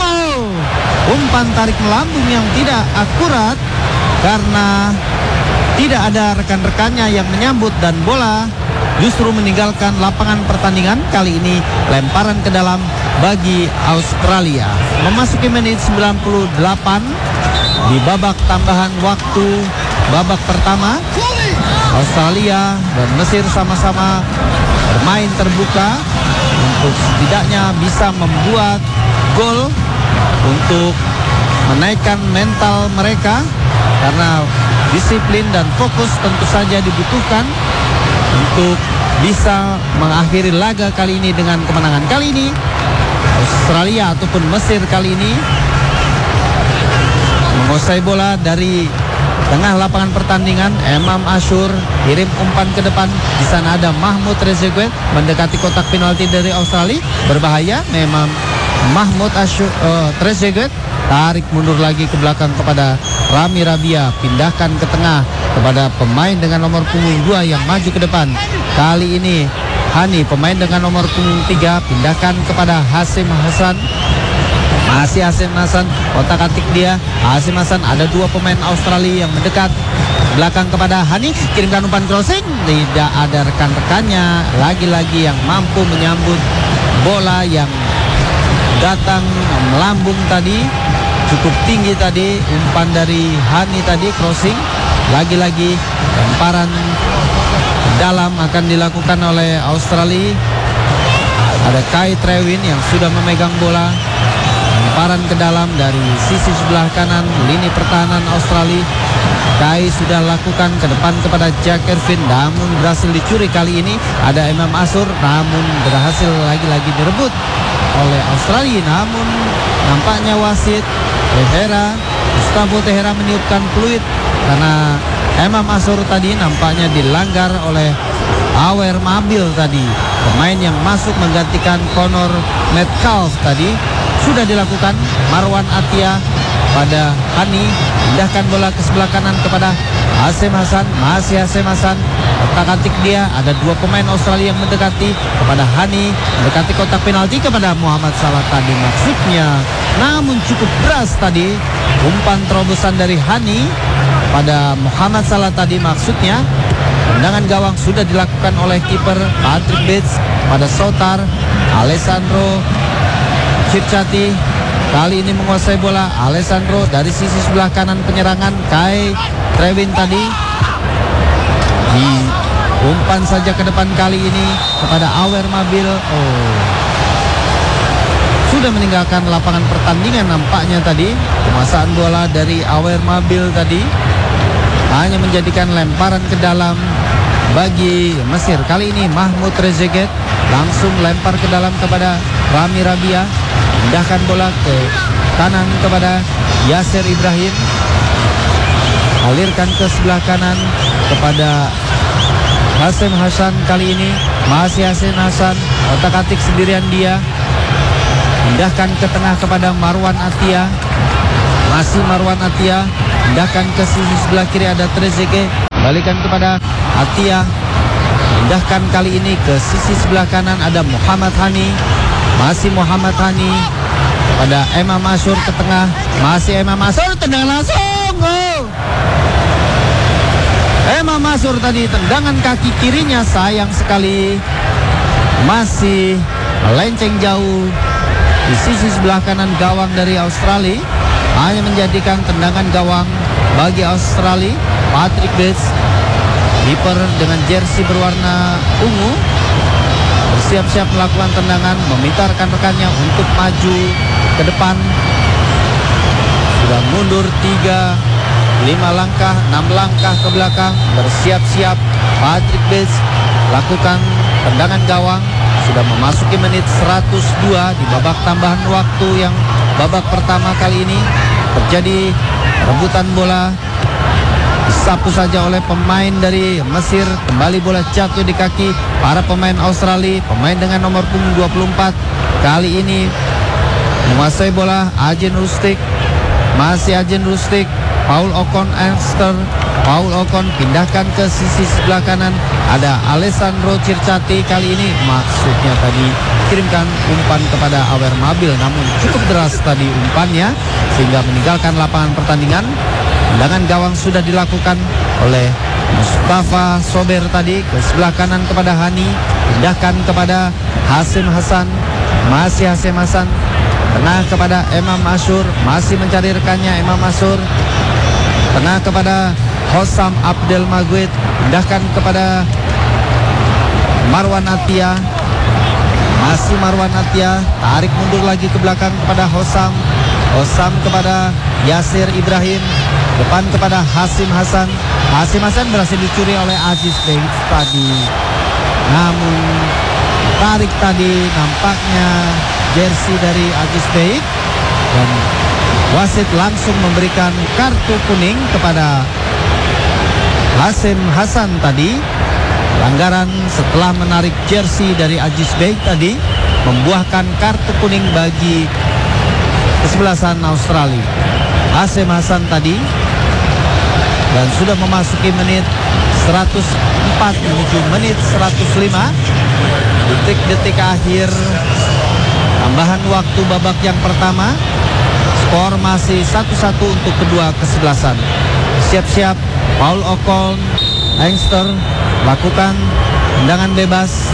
Umpan tarik melambung yang tidak akurat karena tidak ada rekan-rekannya yang menyambut, dan bola justru meninggalkan lapangan pertandingan. Kali ini lemparan ke dalam bagi Australia. Memasuki menit 98 di babak tambahan waktu babak pertama, Australia dan Mesir sama-sama bermain terbuka untuk setidaknya bisa membuat gol untuk menaikkan mental mereka, karena disiplin dan fokus tentu saja dibutuhkan untuk bisa mengakhiri laga kali ini dengan kemenangan. Kali ini Australia ataupun Mesir kali ini menguasai bola dari tengah lapangan pertandingan. Imam Ashur kirim umpan ke depan, di sana ada Mahmud Trezeguet mendekati kotak penalti dari Australia, berbahaya memang. Mahmud Trezeguet tarik mundur lagi ke belakang kepada Rami Rabia, pindahkan ke tengah kepada pemain dengan nomor punggung 2 yang maju ke depan. Kali ini Hani, pemain dengan nomor punggung 3, pindahkan kepada Hasim Hasan. Masih Hasim Hasan, otak-atik dia. Hasim Hasan, ada 2 pemain Australia yang mendekat belakang kepada Hani, kirimkan umpan crossing, tidak ada rekan-rekannya lagi-lagi yang mampu menyambut bola yang datang melambung tadi, cukup tinggi tadi umpan dari Hani tadi, crossing. Lagi-lagi lemparan dalam akan dilakukan oleh Australia. Ada Kai Trewin yang sudah memegang bola, lemparan ke dalam dari sisi sebelah kanan lini pertahanan Australia. Kai sudah lakukan ke depan kepada Jack Ervin, namun berhasil dicuri. Kali ini ada Imam Ashur, namun berhasil lagi-lagi direbut oleh Australia. Namun nampaknya wasit Gustavo Tehera meniupkan peluit karena Imam Ashur tadi nampaknya dilanggar oleh Awer Mabil tadi, pemain yang masuk menggantikan Connor Metcalf tadi. Sudah dilakukan. Marwan Atia pada Hani, pindahkan bola ke sebelah kanan kepada Hasim Hasan, masih Hasim Hasan, otak-atik dia. Ada 2 pemain Australia yang mendekati kepada Hani, mendekati kotak penalti kepada Muhammad Salah tadi maksudnya, namun cukup deras tadi umpan terobosan dari Hani pada Muhammad Salah tadi maksudnya. Tendangan gawang sudah dilakukan oleh kiper Patrick Bates pada Sotar. Alessandro Circati kali ini menguasai bola. Alessandro dari sisi sebelah kanan penyerangan. Kai Trewin tadi diumpan saja ke depan kali ini kepada Awer Mabil. sudah meninggalkan lapangan pertandingan nampaknya tadi. Penguasaan bola dari Awer Mabil tadi hanya menjadikan lemparan ke dalam bagi Mesir. Kali ini Mahmud Trezeguet langsung lempar ke dalam kepada Rami Rabia, pindahkan bola ke kanan kepada Yasser Ibrahim, alirkan ke sebelah kanan kepada Hasim Hasan. Kali ini masih Hasim Hasan, otak-atik sendirian dia, pindahkan ke tengah kepada Marwan Atia, masih Marwan Atia, pindahkan ke sisi sebelah kiri ada Trezeguet, balikan kepada Atia, pindahkan kali ini ke sisi sebelah kanan ada Muhammad Hani, masih Muhammad Hani pada Emam Asyur ke tengah, masih Emam Asyur, tendangan langsung, gol. Emam Asyur tadi tendangan kaki kirinya sayang sekali masih melenceng jauh di sisi sebelah kanan gawang dari Australia, hanya menjadikan tendangan gawang bagi Australia. Patrick Bates, kiper dengan jersey berwarna ungu, bersiap-siap melakukan tendangan, meminta rekan-rekannya untuk maju ke depan. Sudah mundur 3, 5 langkah, 6 langkah ke belakang, bersiap-siap. Patrick Bates lakukan tendangan gawang. Sudah memasuki menit 102 di babak tambahan waktu yang babak pertama kali ini. Terjadi rebutan bola, disapu saja oleh pemain dari Mesir. Kembali bola jatuh di kaki para pemain Australia. Pemain dengan nomor punggung 24 kali ini menguasai bola Ajen Rustik, masih Ajen Rustik. Paul Ocon Engster, Paul Ocon pindahkan ke sisi sebelah kanan ada Alessandro Circati. Kali ini maksudnya tadi kirimkan umpan kepada Awer Mabil, namun cukup deras tadi umpannya sehingga meninggalkan lapangan pertandingan. Tendangan gawang sudah dilakukan oleh Mustafa Sober tadi ke sebelah kanan kepada Hani, pindahkan kepada Hasim Hasan, masih Hasim Hasan, tengah kepada Emam Asyur, masih mencari rekannya Emam Asyur, tengah kepada Hossam Abdel Maguid, pindahkan kepada Marwan Atia, masih Marwan Atia, tarik mundur lagi ke belakang kepada Hossam, Hossam kepada Yasser Ibrahim, depan kepada Hasim Hasan. Hasim Hasan berhasil dicuri oleh Aziz Bates tadi, namun tarik tadi nampaknya jersey dari Aziz Bates dan wasit langsung memberikan kartu kuning kepada Hasim Hasan tadi. Pelanggaran setelah menarik jersey dari Aziz Bey tadi membuahkan kartu kuning bagi kesebelasan Australia. Hasim Hasan tadi, dan sudah memasuki menit 104 menuju menit 105, detik-detik akhir tambahan waktu babak yang pertama. Skor masih 1-1 untuk kedua kesebelasan. Siap-siap Paul Ocon Engster lakukan tendangan bebas.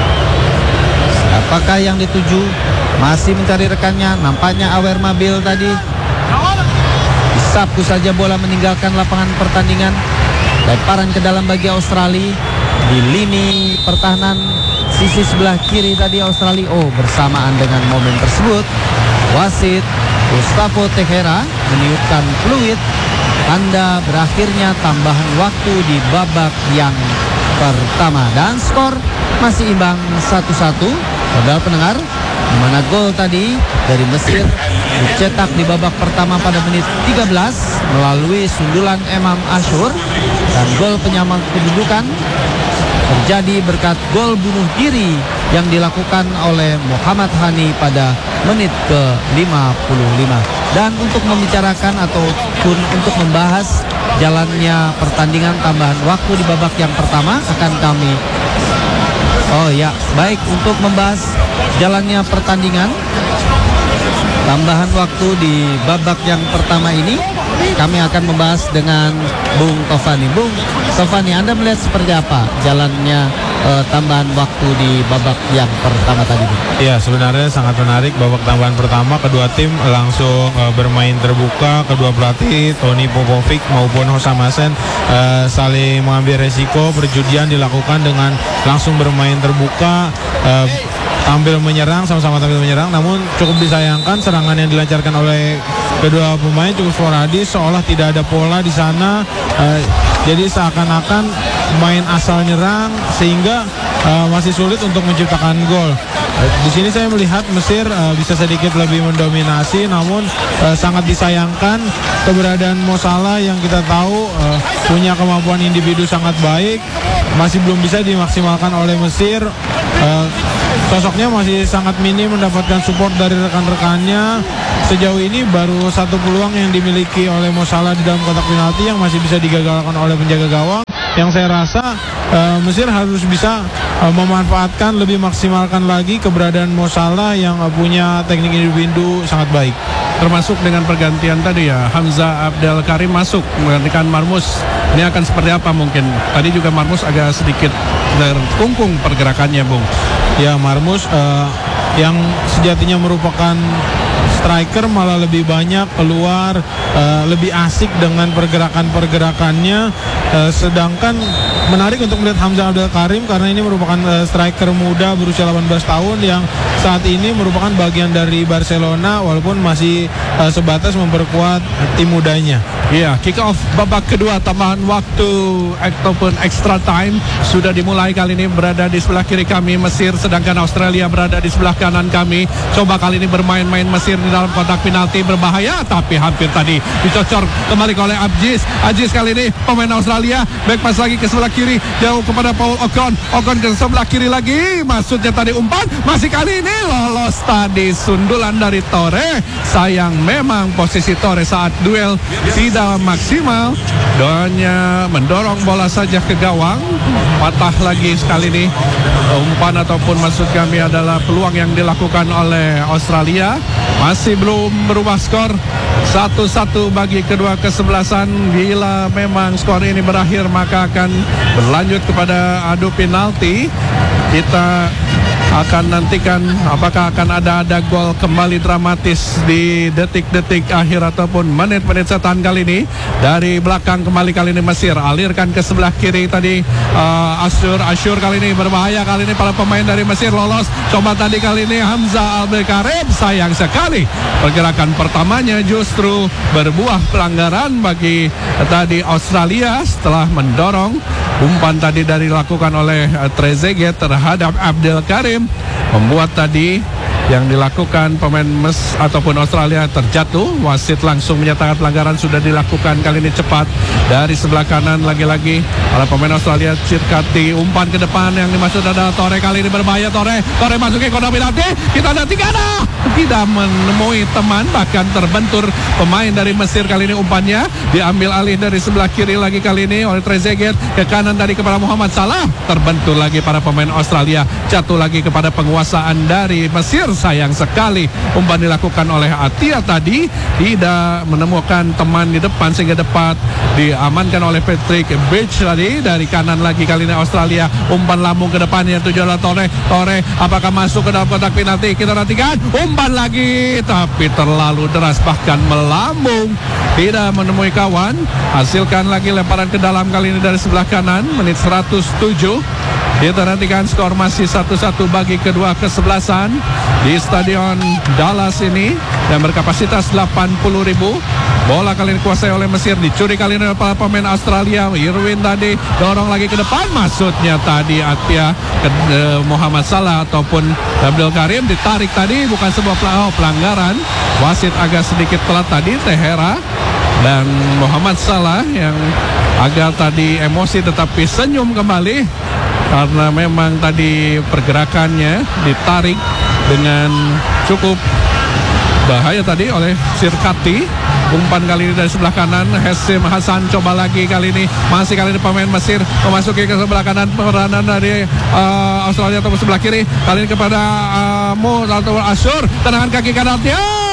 Apakah yang dituju? Masih mencari rekannya. Nampaknya Awer Mabil tadi. Disapu saja bola meninggalkan lapangan pertandingan. Lemparan ke dalam bagi Australia di lini pertahanan sisi sebelah kiri tadi Australia. Oh, bersamaan dengan momen tersebut wasit Gustavo Tejera meniupkan fluid tanda berakhirnya tambahan waktu di babak yang pertama, dan skor masih imbang 1-1. Saudara pendengar, di mana gol tadi dari Mesir dicetak di babak pertama pada menit 13 melalui sundulan Emam Asyur, dan gol penyamaran kedudukan terjadi berkat gol bunuh diri yang dilakukan oleh Muhammad Hani pada menit ke-55. Dan untuk membicarakan ataupun untuk membahas jalannya pertandingan tambahan waktu di babak yang pertama akan kami untuk membahas jalannya pertandingan tambahan waktu di babak yang pertama ini kami akan membahas dengan Bung Tovani. Bung Tovani, Anda melihat seperti apa jalannya tambahan waktu di babak yang pertama tadi? Ya, sebenarnya sangat menarik. Babak tambahan pertama kedua tim langsung bermain terbuka. Kedua pelatih Tony Popovic maupun Hossam Hasan saling mengambil resiko. Perjudian dilakukan dengan langsung bermain terbuka. sama-sama tampil menyerang, namun cukup disayangkan serangan yang dilancarkan oleh kedua pemain cukup sporadis, seolah tidak ada pola di sana. Jadi seakan-akan main asal nyerang sehingga masih sulit untuk menciptakan gol. Di sini saya melihat Mesir bisa sedikit lebih mendominasi, namun sangat disayangkan keberadaan Mo Salah yang kita tahu punya kemampuan individu sangat baik masih belum bisa dimaksimalkan oleh Mesir. Sosoknya masih sangat minim mendapatkan support dari rekan-rekannya. Sejauh ini baru satu peluang yang dimiliki oleh Mo Salah di dalam kotak penalti yang masih bisa digagalkan oleh penjaga gawang. Yang saya rasa Mesir harus bisa memanfaatkan lebih maksimalkan lagi keberadaan Mo Salah yang punya teknik individu sangat baik. Termasuk dengan pergantian tadi ya, Hamzah Abdel Karim masuk menggantikan Marmus. Ini akan seperti apa mungkin? Tadi juga Marmus agak sedikit terkungkung pergerakannya, Bung. Ya, Marmus yang sejatinya merupakan striker malah lebih banyak keluar, lebih asik dengan pergerakan-pergerakannya. Sedangkan menarik untuk melihat Hamzah Abdel Karim karena ini merupakan striker muda berusia 18 tahun yang saat ini merupakan bagian dari Barcelona walaupun masih sebatas memperkuat tim mudanya. Iya, kick off babak kedua tambahan waktu ataupun extra time sudah dimulai. Kali ini berada di sebelah kiri kami Mesir, sedangkan Australia berada di sebelah kanan kami. Coba kali ini bermain-main Mesir di dalam kotak penalti, berbahaya tapi hampir tadi dicocor kembali oleh Aziz kali ini pemain Australia. Back pass lagi ke sebelah kiri jauh kepada Paul Ocon ke sebelah kiri lagi. Maksudnya tadi umpan, masih kali ini lolos tadi sundulan dari Torre. Sayang memang posisi Torre saat duel tidak maksimal. Doanya mendorong bola saja ke gawang. Patah lagi sekali ini umpan ataupun maksud kami adalah peluang yang dilakukan oleh Australia. Masih belum berubah skor 1-1 bagi kedua kesebelasan. Bila memang skor ini berakhir maka akan berlanjut kepada adu penalti. Kita akan nantikan apakah akan ada gol kembali dramatis di detik-detik akhir ataupun menit-menit setan kali ini. Dari belakang kembali kali ini Mesir, alirkan ke sebelah kiri tadi Asyur kali ini berbahaya, kali ini para pemain dari Mesir lolos. Coba tadi kali ini Hamzah Abdel Karim, sayang sekali pergerakan pertamanya justru berbuah pelanggaran bagi tadi Australia setelah mendorong. Umpan tadi dari dilakukan oleh Trezeguet terhadap Abdel Karim membuat tadi yang dilakukan pemain ataupun Australia terjatuh. Wasit langsung menyatakan pelanggaran sudah dilakukan. Kali ini cepat dari sebelah kanan lagi-lagi para pemain Australia cirkati umpan ke depan yang dimaksud adalah Torre. Kali ini berbahaya Torre masuk ke kotak penalti. Kita ada tidak menemui teman, bahkan terbentur pemain dari Mesir. Kali ini umpannya diambil alih dari sebelah kiri lagi kali ini oleh Trezeguet ke kanan tadi kepada Muhammad Salah. Terbentur lagi para pemain Australia, jatuh lagi kepada penguasaan dari Mesir. Sayang sekali umpan dilakukan oleh Atia tadi tidak menemukan teman di depan sehingga dapat diamankan oleh Patrick Beach tadi. Dari kanan lagi kali ini Australia, umpan lambung ke depannya tujuan Torre apakah masuk ke dalam kotak penalti? Kita nantikan umpan lagi tapi terlalu deras bahkan melambung, tidak menemui kawan. Hasilkan lagi lemparan ke dalam kali ini dari sebelah kanan. Menit 107. Kita nantikan skor masih 1-1 bagi kedua kesebelasan di Stadion Dallas ini yang berkapasitas 80.000. Bola kali ini dikuasai oleh Mesir, dicuri kali ini oleh para pemain Australia. Irwin tadi dorong lagi ke depan, maksudnya tadi Atia ke Muhammad Salah ataupun Abdel Karim ditarik tadi, bukan sebuah pelanggaran. Wasit agak sedikit telat tadi, Tehera dan Muhammad Salah yang agak tadi emosi tetapi senyum kembali karena memang tadi pergerakannya ditarik dengan cukup bahaya tadi oleh Sirkati. Umpan kali ini dari sebelah kanan, Hasim Hasan coba lagi kali ini, masih kali ini pemain Mesir memasuki ke sebelah kanan. Peranan dari Australia atau sebelah kiri kali ini kepada Mo atau Asyur, tendangan kaki kanannya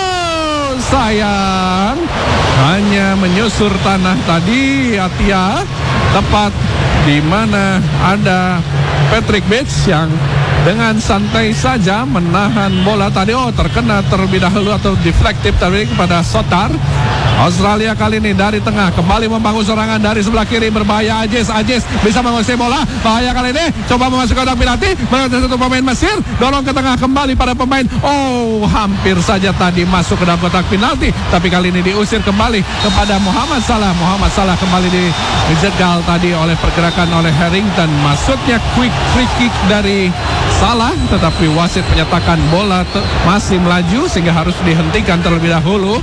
sayang, hanya menyusur tanah tadi Atia, tepat di mana ada Patrick Bates yang dengan santai saja menahan bola tadi. Terkena terlebih dahulu atau deflektif tadi kepada Sotar. Australia kali ini dari tengah kembali membangun serangan dari sebelah kiri, berbahaya. Ajis bisa menguasai bola, bahaya kali ini, coba memasukkan kotak penalti, melewati satu pemain Mesir, dorong ke tengah kembali pada pemain, hampir saja tadi masuk ke dalam kotak penalti, tapi kali ini diusir kembali kepada Muhammad Salah. Muhammad Salah kembali dijegal tadi oleh pergerakan oleh Harrington. Maksudnya quick free kick dari Salah, tetapi wasit menyatakan bola masih melaju sehingga harus dihentikan terlebih dahulu.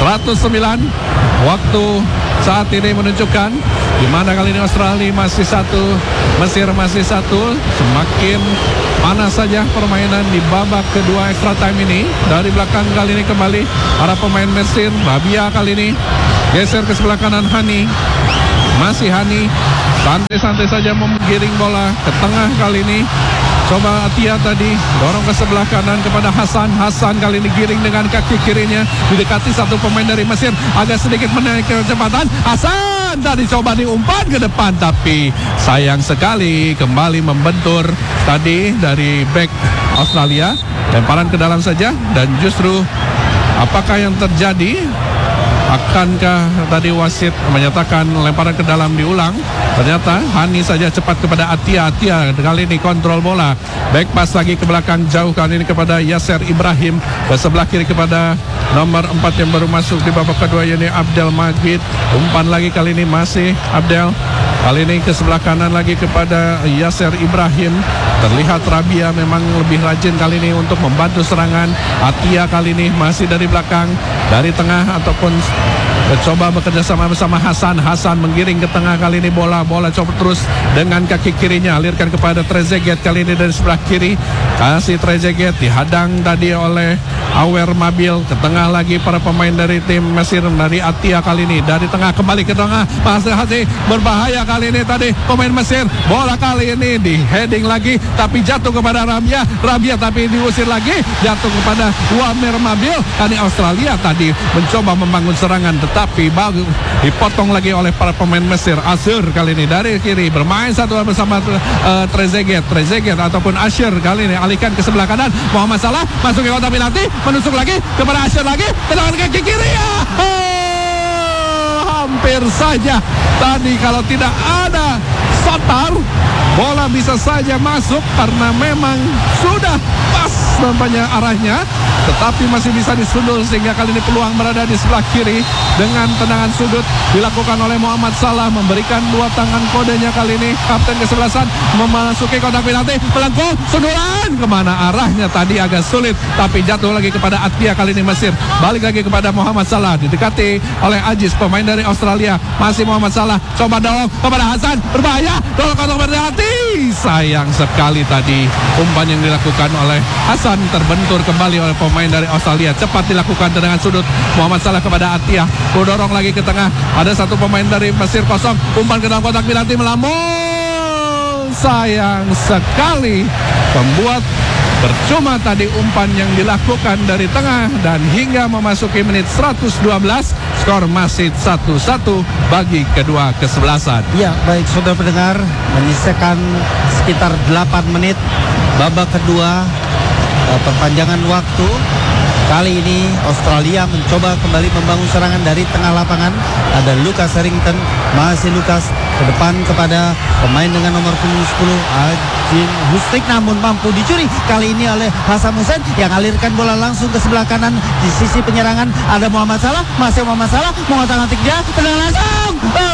109 waktu saat ini menunjukkan di mana kali ini Australia masih satu, Mesir masih satu. Semakin panas saja permainan di babak kedua extra time ini. Dari belakang kali ini kembali para pemain Mesir. Rabia kali ini geser ke sebelah kanan. Hani, masih Hani santai-santai saja menggiring bola ke tengah kali ini. Coba Atia tadi dorong ke sebelah kanan kepada Hasan. Hasan kali ini giring dengan kaki kirinya, didekati satu pemain dari Mesir, agak sedikit menaik kecepatan. Hasan tadi coba diumpan ke depan, tapi sayang sekali kembali membentur tadi dari back Australia. Lemparan ke dalam saja, dan justru apakah yang terjadi? Akankah tadi wasit menyatakan lemparan ke dalam diulang? Ternyata Hani saja cepat kepada Atia. Atia kali ini kontrol bola, back pass lagi ke belakang jauh kali ini kepada Yasser Ibrahim, ke sebelah kiri kepada nomor 4 yang baru masuk di babak kedua, yakni Abdel Majid. Umpan lagi kali ini masih Abdel, kali ini ke sebelah kanan lagi kepada Yasser Ibrahim. Terlihat Rabia memang lebih rajin kali ini untuk membantu serangan. Atia kali ini masih dari belakang, dari tengah ataupun coba bekerja sama bersama Hasan. Hasan menggiring ke tengah kali ini, bola coba terus dengan kaki kirinya, alirkan kepada Trezeguet kali ini dari sebelah kiri. Kasih Trezeguet, dihadang tadi oleh Awer Mabil. Ke tengah lagi para pemain dari tim Mesir, dari Atia kali ini dari tengah kembali ke tengah. Masih berbahaya kali ini tadi pemain Mesir. Bola kali ini di heading lagi, tapi jatuh kepada Rabia tapi diusir lagi, jatuh kepada Wamer Mabil. Kali Australia tadi mencoba membangun serangan, tetapi bagus dipotong lagi oleh para pemain Mesir. Asir kali ini dari kiri bermain satu bersama Trezeguet ataupun Asher kali ini alihkan ke sebelah kanan. Muhammad Salah masuk ke kotak penalti, menusuk lagi kepada Asher lagi, tendangan kaki kiri. Hampir saja tadi kalau tidak ada Sotar, bola bisa saja masuk karena memang sudah pas nampaknya arahnya, tetapi masih bisa disundul sehingga kali ini peluang berada di sebelah kiri. Dengan tendangan sudut dilakukan oleh Muhammad Salah, memberikan dua tangan kodenya kali ini. Kapten kesebelasan memasuki kotak penalti, melengkung, sundulan kemana arahnya tadi agak sulit, tapi jatuh lagi kepada Atia kali ini Mesir. Balik lagi kepada Muhammad Salah, didekati oleh Ajis pemain dari Australia. Masih Muhammad Salah, coba dorong kepada Hasan, berbahaya, dorong kotak penalti. Sayang sekali tadi umpan yang dilakukan oleh Hasan terbentur kembali oleh pemain dari Australia. Cepat dilakukan tendangan sudut Muhammad Salah kepada Atia, dorong lagi ke tengah, ada satu pemain dari Mesir kosong, umpan ke dalam kotak penalti melambung. Sayang sekali, pembuat percuma tadi umpan yang dilakukan dari tengah, dan hingga memasuki menit 112 skor masih 1-1 bagi kedua kesebelasan. Ya, baik saudara pendengar, menyisakan sekitar 8 menit babak kedua perpanjangan waktu. Kali ini Australia mencoba kembali membangun serangan dari tengah lapangan. Ada Lucas Harrington, masih Lucas ke depan kepada pemain dengan nomor 10 Ajin Hustik, namun mampu dicuri kali ini oleh Hasan Hussein yang alirkan bola langsung ke sebelah kanan. Di sisi penyerangan ada Muhammad Salah, masih Muhammad Salah mengotak-atik dia, tendangan langsung.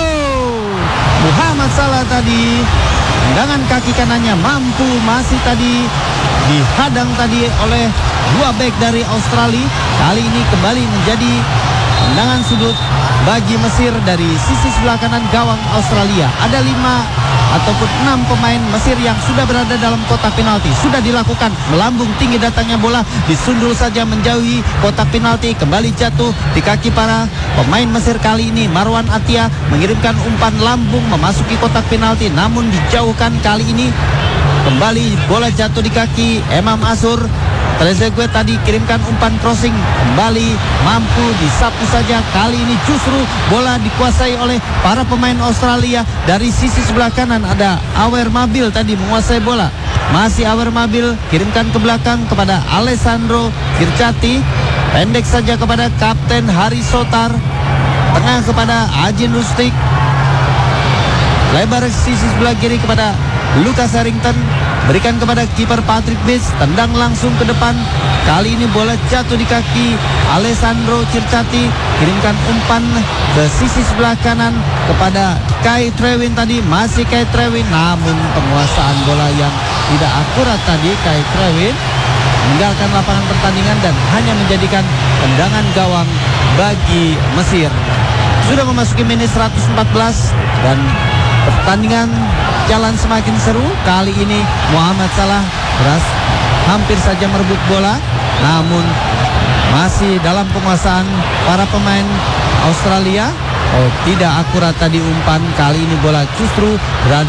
Muhammad Salah tadi tendangan kaki kanannya mampu, masih tadi dihadang tadi oleh dua back dari Australia. Kali ini kembali menjadi tendangan sudut bagi Mesir dari sisi sebelah kanan gawang Australia. Ada 5 ataupun 6 pemain Mesir yang sudah berada dalam kotak penalti. Sudah dilakukan, melambung tinggi datangnya bola, disundul saja menjauhi kotak penalti, kembali jatuh di kaki para pemain Mesir. Kali ini Marwan Atia mengirimkan umpan lambung memasuki kotak penalti, namun dijauhkan. Kali ini kembali bola jatuh di kaki Emam Asur. Trezeguet tadi kirimkan umpan crossing, kembali mampu disapu saja. Kali ini justru bola dikuasai oleh para pemain Australia. Dari sisi sebelah kanan ada Awer Mabil tadi menguasai bola, Masih Awer Mabil, kirimkan ke belakang kepada Alessandro Circati. Pendek saja kepada Kapten Hari Sotar. Tengah kepada Ajin Lustig. Lebar sisi sebelah kiri kepada Lucas Harrington. Berikan kepada kiper Patrick Beach. Tendang langsung ke depan. Kali ini bola jatuh di kaki Alessandro Circati. Kirimkan umpan ke sisi sebelah kanan kepada Kai Trewin tadi. Masih Kai Trewin, namun penguasaan bola yang tidak akurat tadi. Kai Trewin meninggalkan lapangan pertandingan dan hanya menjadikan tendangan gawang bagi Mesir. Sudah memasuki menit 114 dan pertandingan jalan semakin seru. Kali ini Muhammad Salah hampir saja merebut bola, namun masih dalam penguasaan para pemain Australia. Tidak akurat tadi umpan. Kali ini bola justru berada